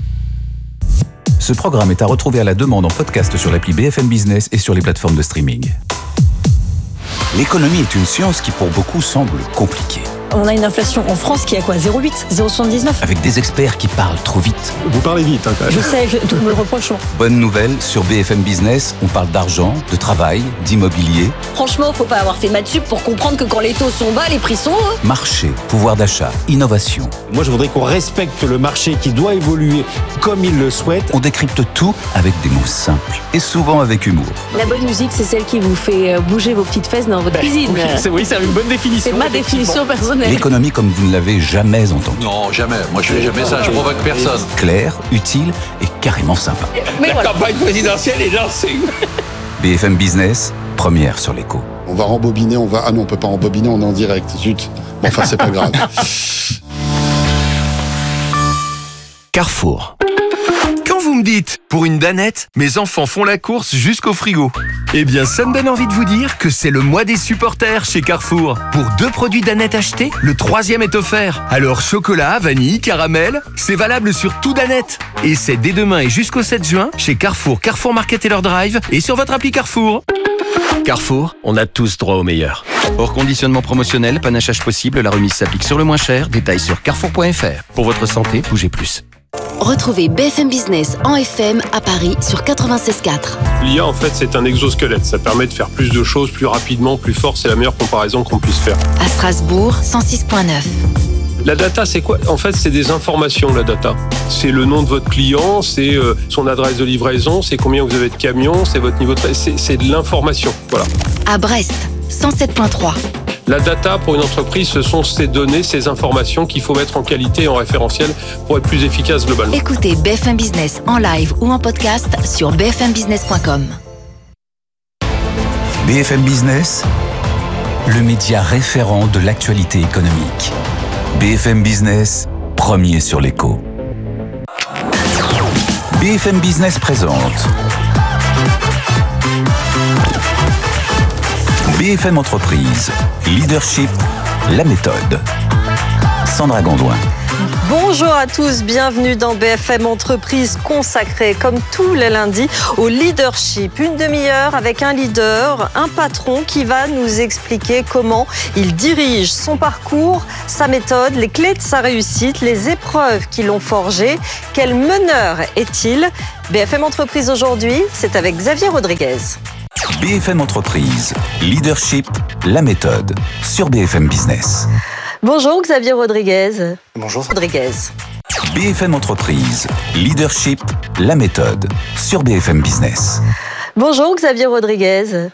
Speaker 3: Ce programme est à retrouver à la demande en podcast sur l'appli B F M Business et sur les plateformes de streaming. L'économie est une science qui pour beaucoup semble compliquée.
Speaker 16: On a une inflation en France qui est à quoi ? zéro virgule huit, zéro virgule soixante-dix-neuf.
Speaker 3: Avec des experts qui parlent trop vite.
Speaker 17: Vous parlez vite, hein, quand même.
Speaker 16: Je sais, je, tout me le reproche.
Speaker 3: Bonne nouvelle, sur B F M Business, on parle d'argent, de travail, d'immobilier.
Speaker 11: Franchement, faut pas avoir fait maths sup pour comprendre que quand les taux sont bas, les prix sont hauts.
Speaker 3: Marché, pouvoir d'achat, innovation.
Speaker 17: Moi, je voudrais qu'on respecte le marché qui doit évoluer comme il le souhaite.
Speaker 3: On décrypte tout avec des mots simples et souvent avec humour.
Speaker 16: La bonne musique, c'est celle qui vous fait bouger vos petites fesses dans votre ben, cuisine.
Speaker 17: Oui, c'est oui, une bonne définition.
Speaker 16: C'est ma définition personnelle.
Speaker 3: L'économie comme vous ne l'avez jamais entendue.
Speaker 18: Non, jamais. Moi, je fais jamais ça. Je provoque personne.
Speaker 3: Claire, utile et carrément sympa.
Speaker 18: Mais La voilà. campagne présidentielle est lancée.
Speaker 3: B F M Business, première sur l'écho.
Speaker 19: On va rembobiner, on va... Ah non, on peut pas rembobiner, on est en direct. Zut. Bon, enfin, c'est pas grave.
Speaker 12: Carrefour. Quand vous me dites, pour une danette, mes enfants font la course jusqu'au frigo. Eh bien, ça me donne envie de vous dire que c'est le mois des supporters chez Carrefour. Pour deux produits Danette achetés, le troisième est offert. Alors, chocolat, vanille, caramel, c'est valable sur tout Danette. Et c'est dès demain et jusqu'au sept juin chez Carrefour, Carrefour Market et leur drive et sur votre appli Carrefour. Carrefour, on a tous droit au meilleur. Hors conditionnement promotionnel, panachage possible, la remise s'applique sur le moins cher. Détails sur carrefour point f r. Pour votre santé, bougez plus.
Speaker 9: Retrouvez B F M Business en F M à Paris sur quatre-vingt-seize quatre.
Speaker 20: L'I A, en fait, c'est un exosquelette. Ça permet de faire plus de choses plus rapidement, plus fort. C'est la meilleure comparaison qu'on puisse faire.
Speaker 9: À Strasbourg, cent six virgule neuf.
Speaker 20: La data, c'est quoi? En fait, c'est des informations, la data. C'est le nom de votre client, c'est euh, son adresse de livraison, c'est combien vous avez de camions, c'est votre niveau de... C'est, c'est de l'information, voilà.
Speaker 9: À Brest, cent sept virgule trois.
Speaker 20: La data, pour une entreprise, ce sont ces données, ces informations qu'il faut mettre en qualité et en référentiel pour être plus efficace globalement.
Speaker 9: Écoutez B F M Business en live ou en podcast sur b f m business point com.
Speaker 3: B F M Business, le média référent de l'actualité économique. B F M Business, premier sur l'écho. B F M Business présente B F M Entreprise, Leadership, la méthode. Sandra Gondouin.
Speaker 5: Bonjour à tous, bienvenue dans B F M Entreprise consacrée comme tous les lundis au leadership. Une demi-heure avec un leader, un patron qui va nous expliquer comment il dirige son parcours, sa méthode, les clés de sa réussite, les épreuves qui l'ont forgé. Quel meneur est-il? B F M Entreprise aujourd'hui, c'est avec Xavier Rodriguez.
Speaker 3: B F M Entreprise, Leadership, la méthode, sur B F M Business.
Speaker 5: Bonjour Xavier Rodriguez.
Speaker 3: Bonjour.
Speaker 5: Rodriguez.
Speaker 3: B F M Entreprise, Leadership, la méthode, sur B F M Business.
Speaker 5: Bonjour Xavier Rodriguez.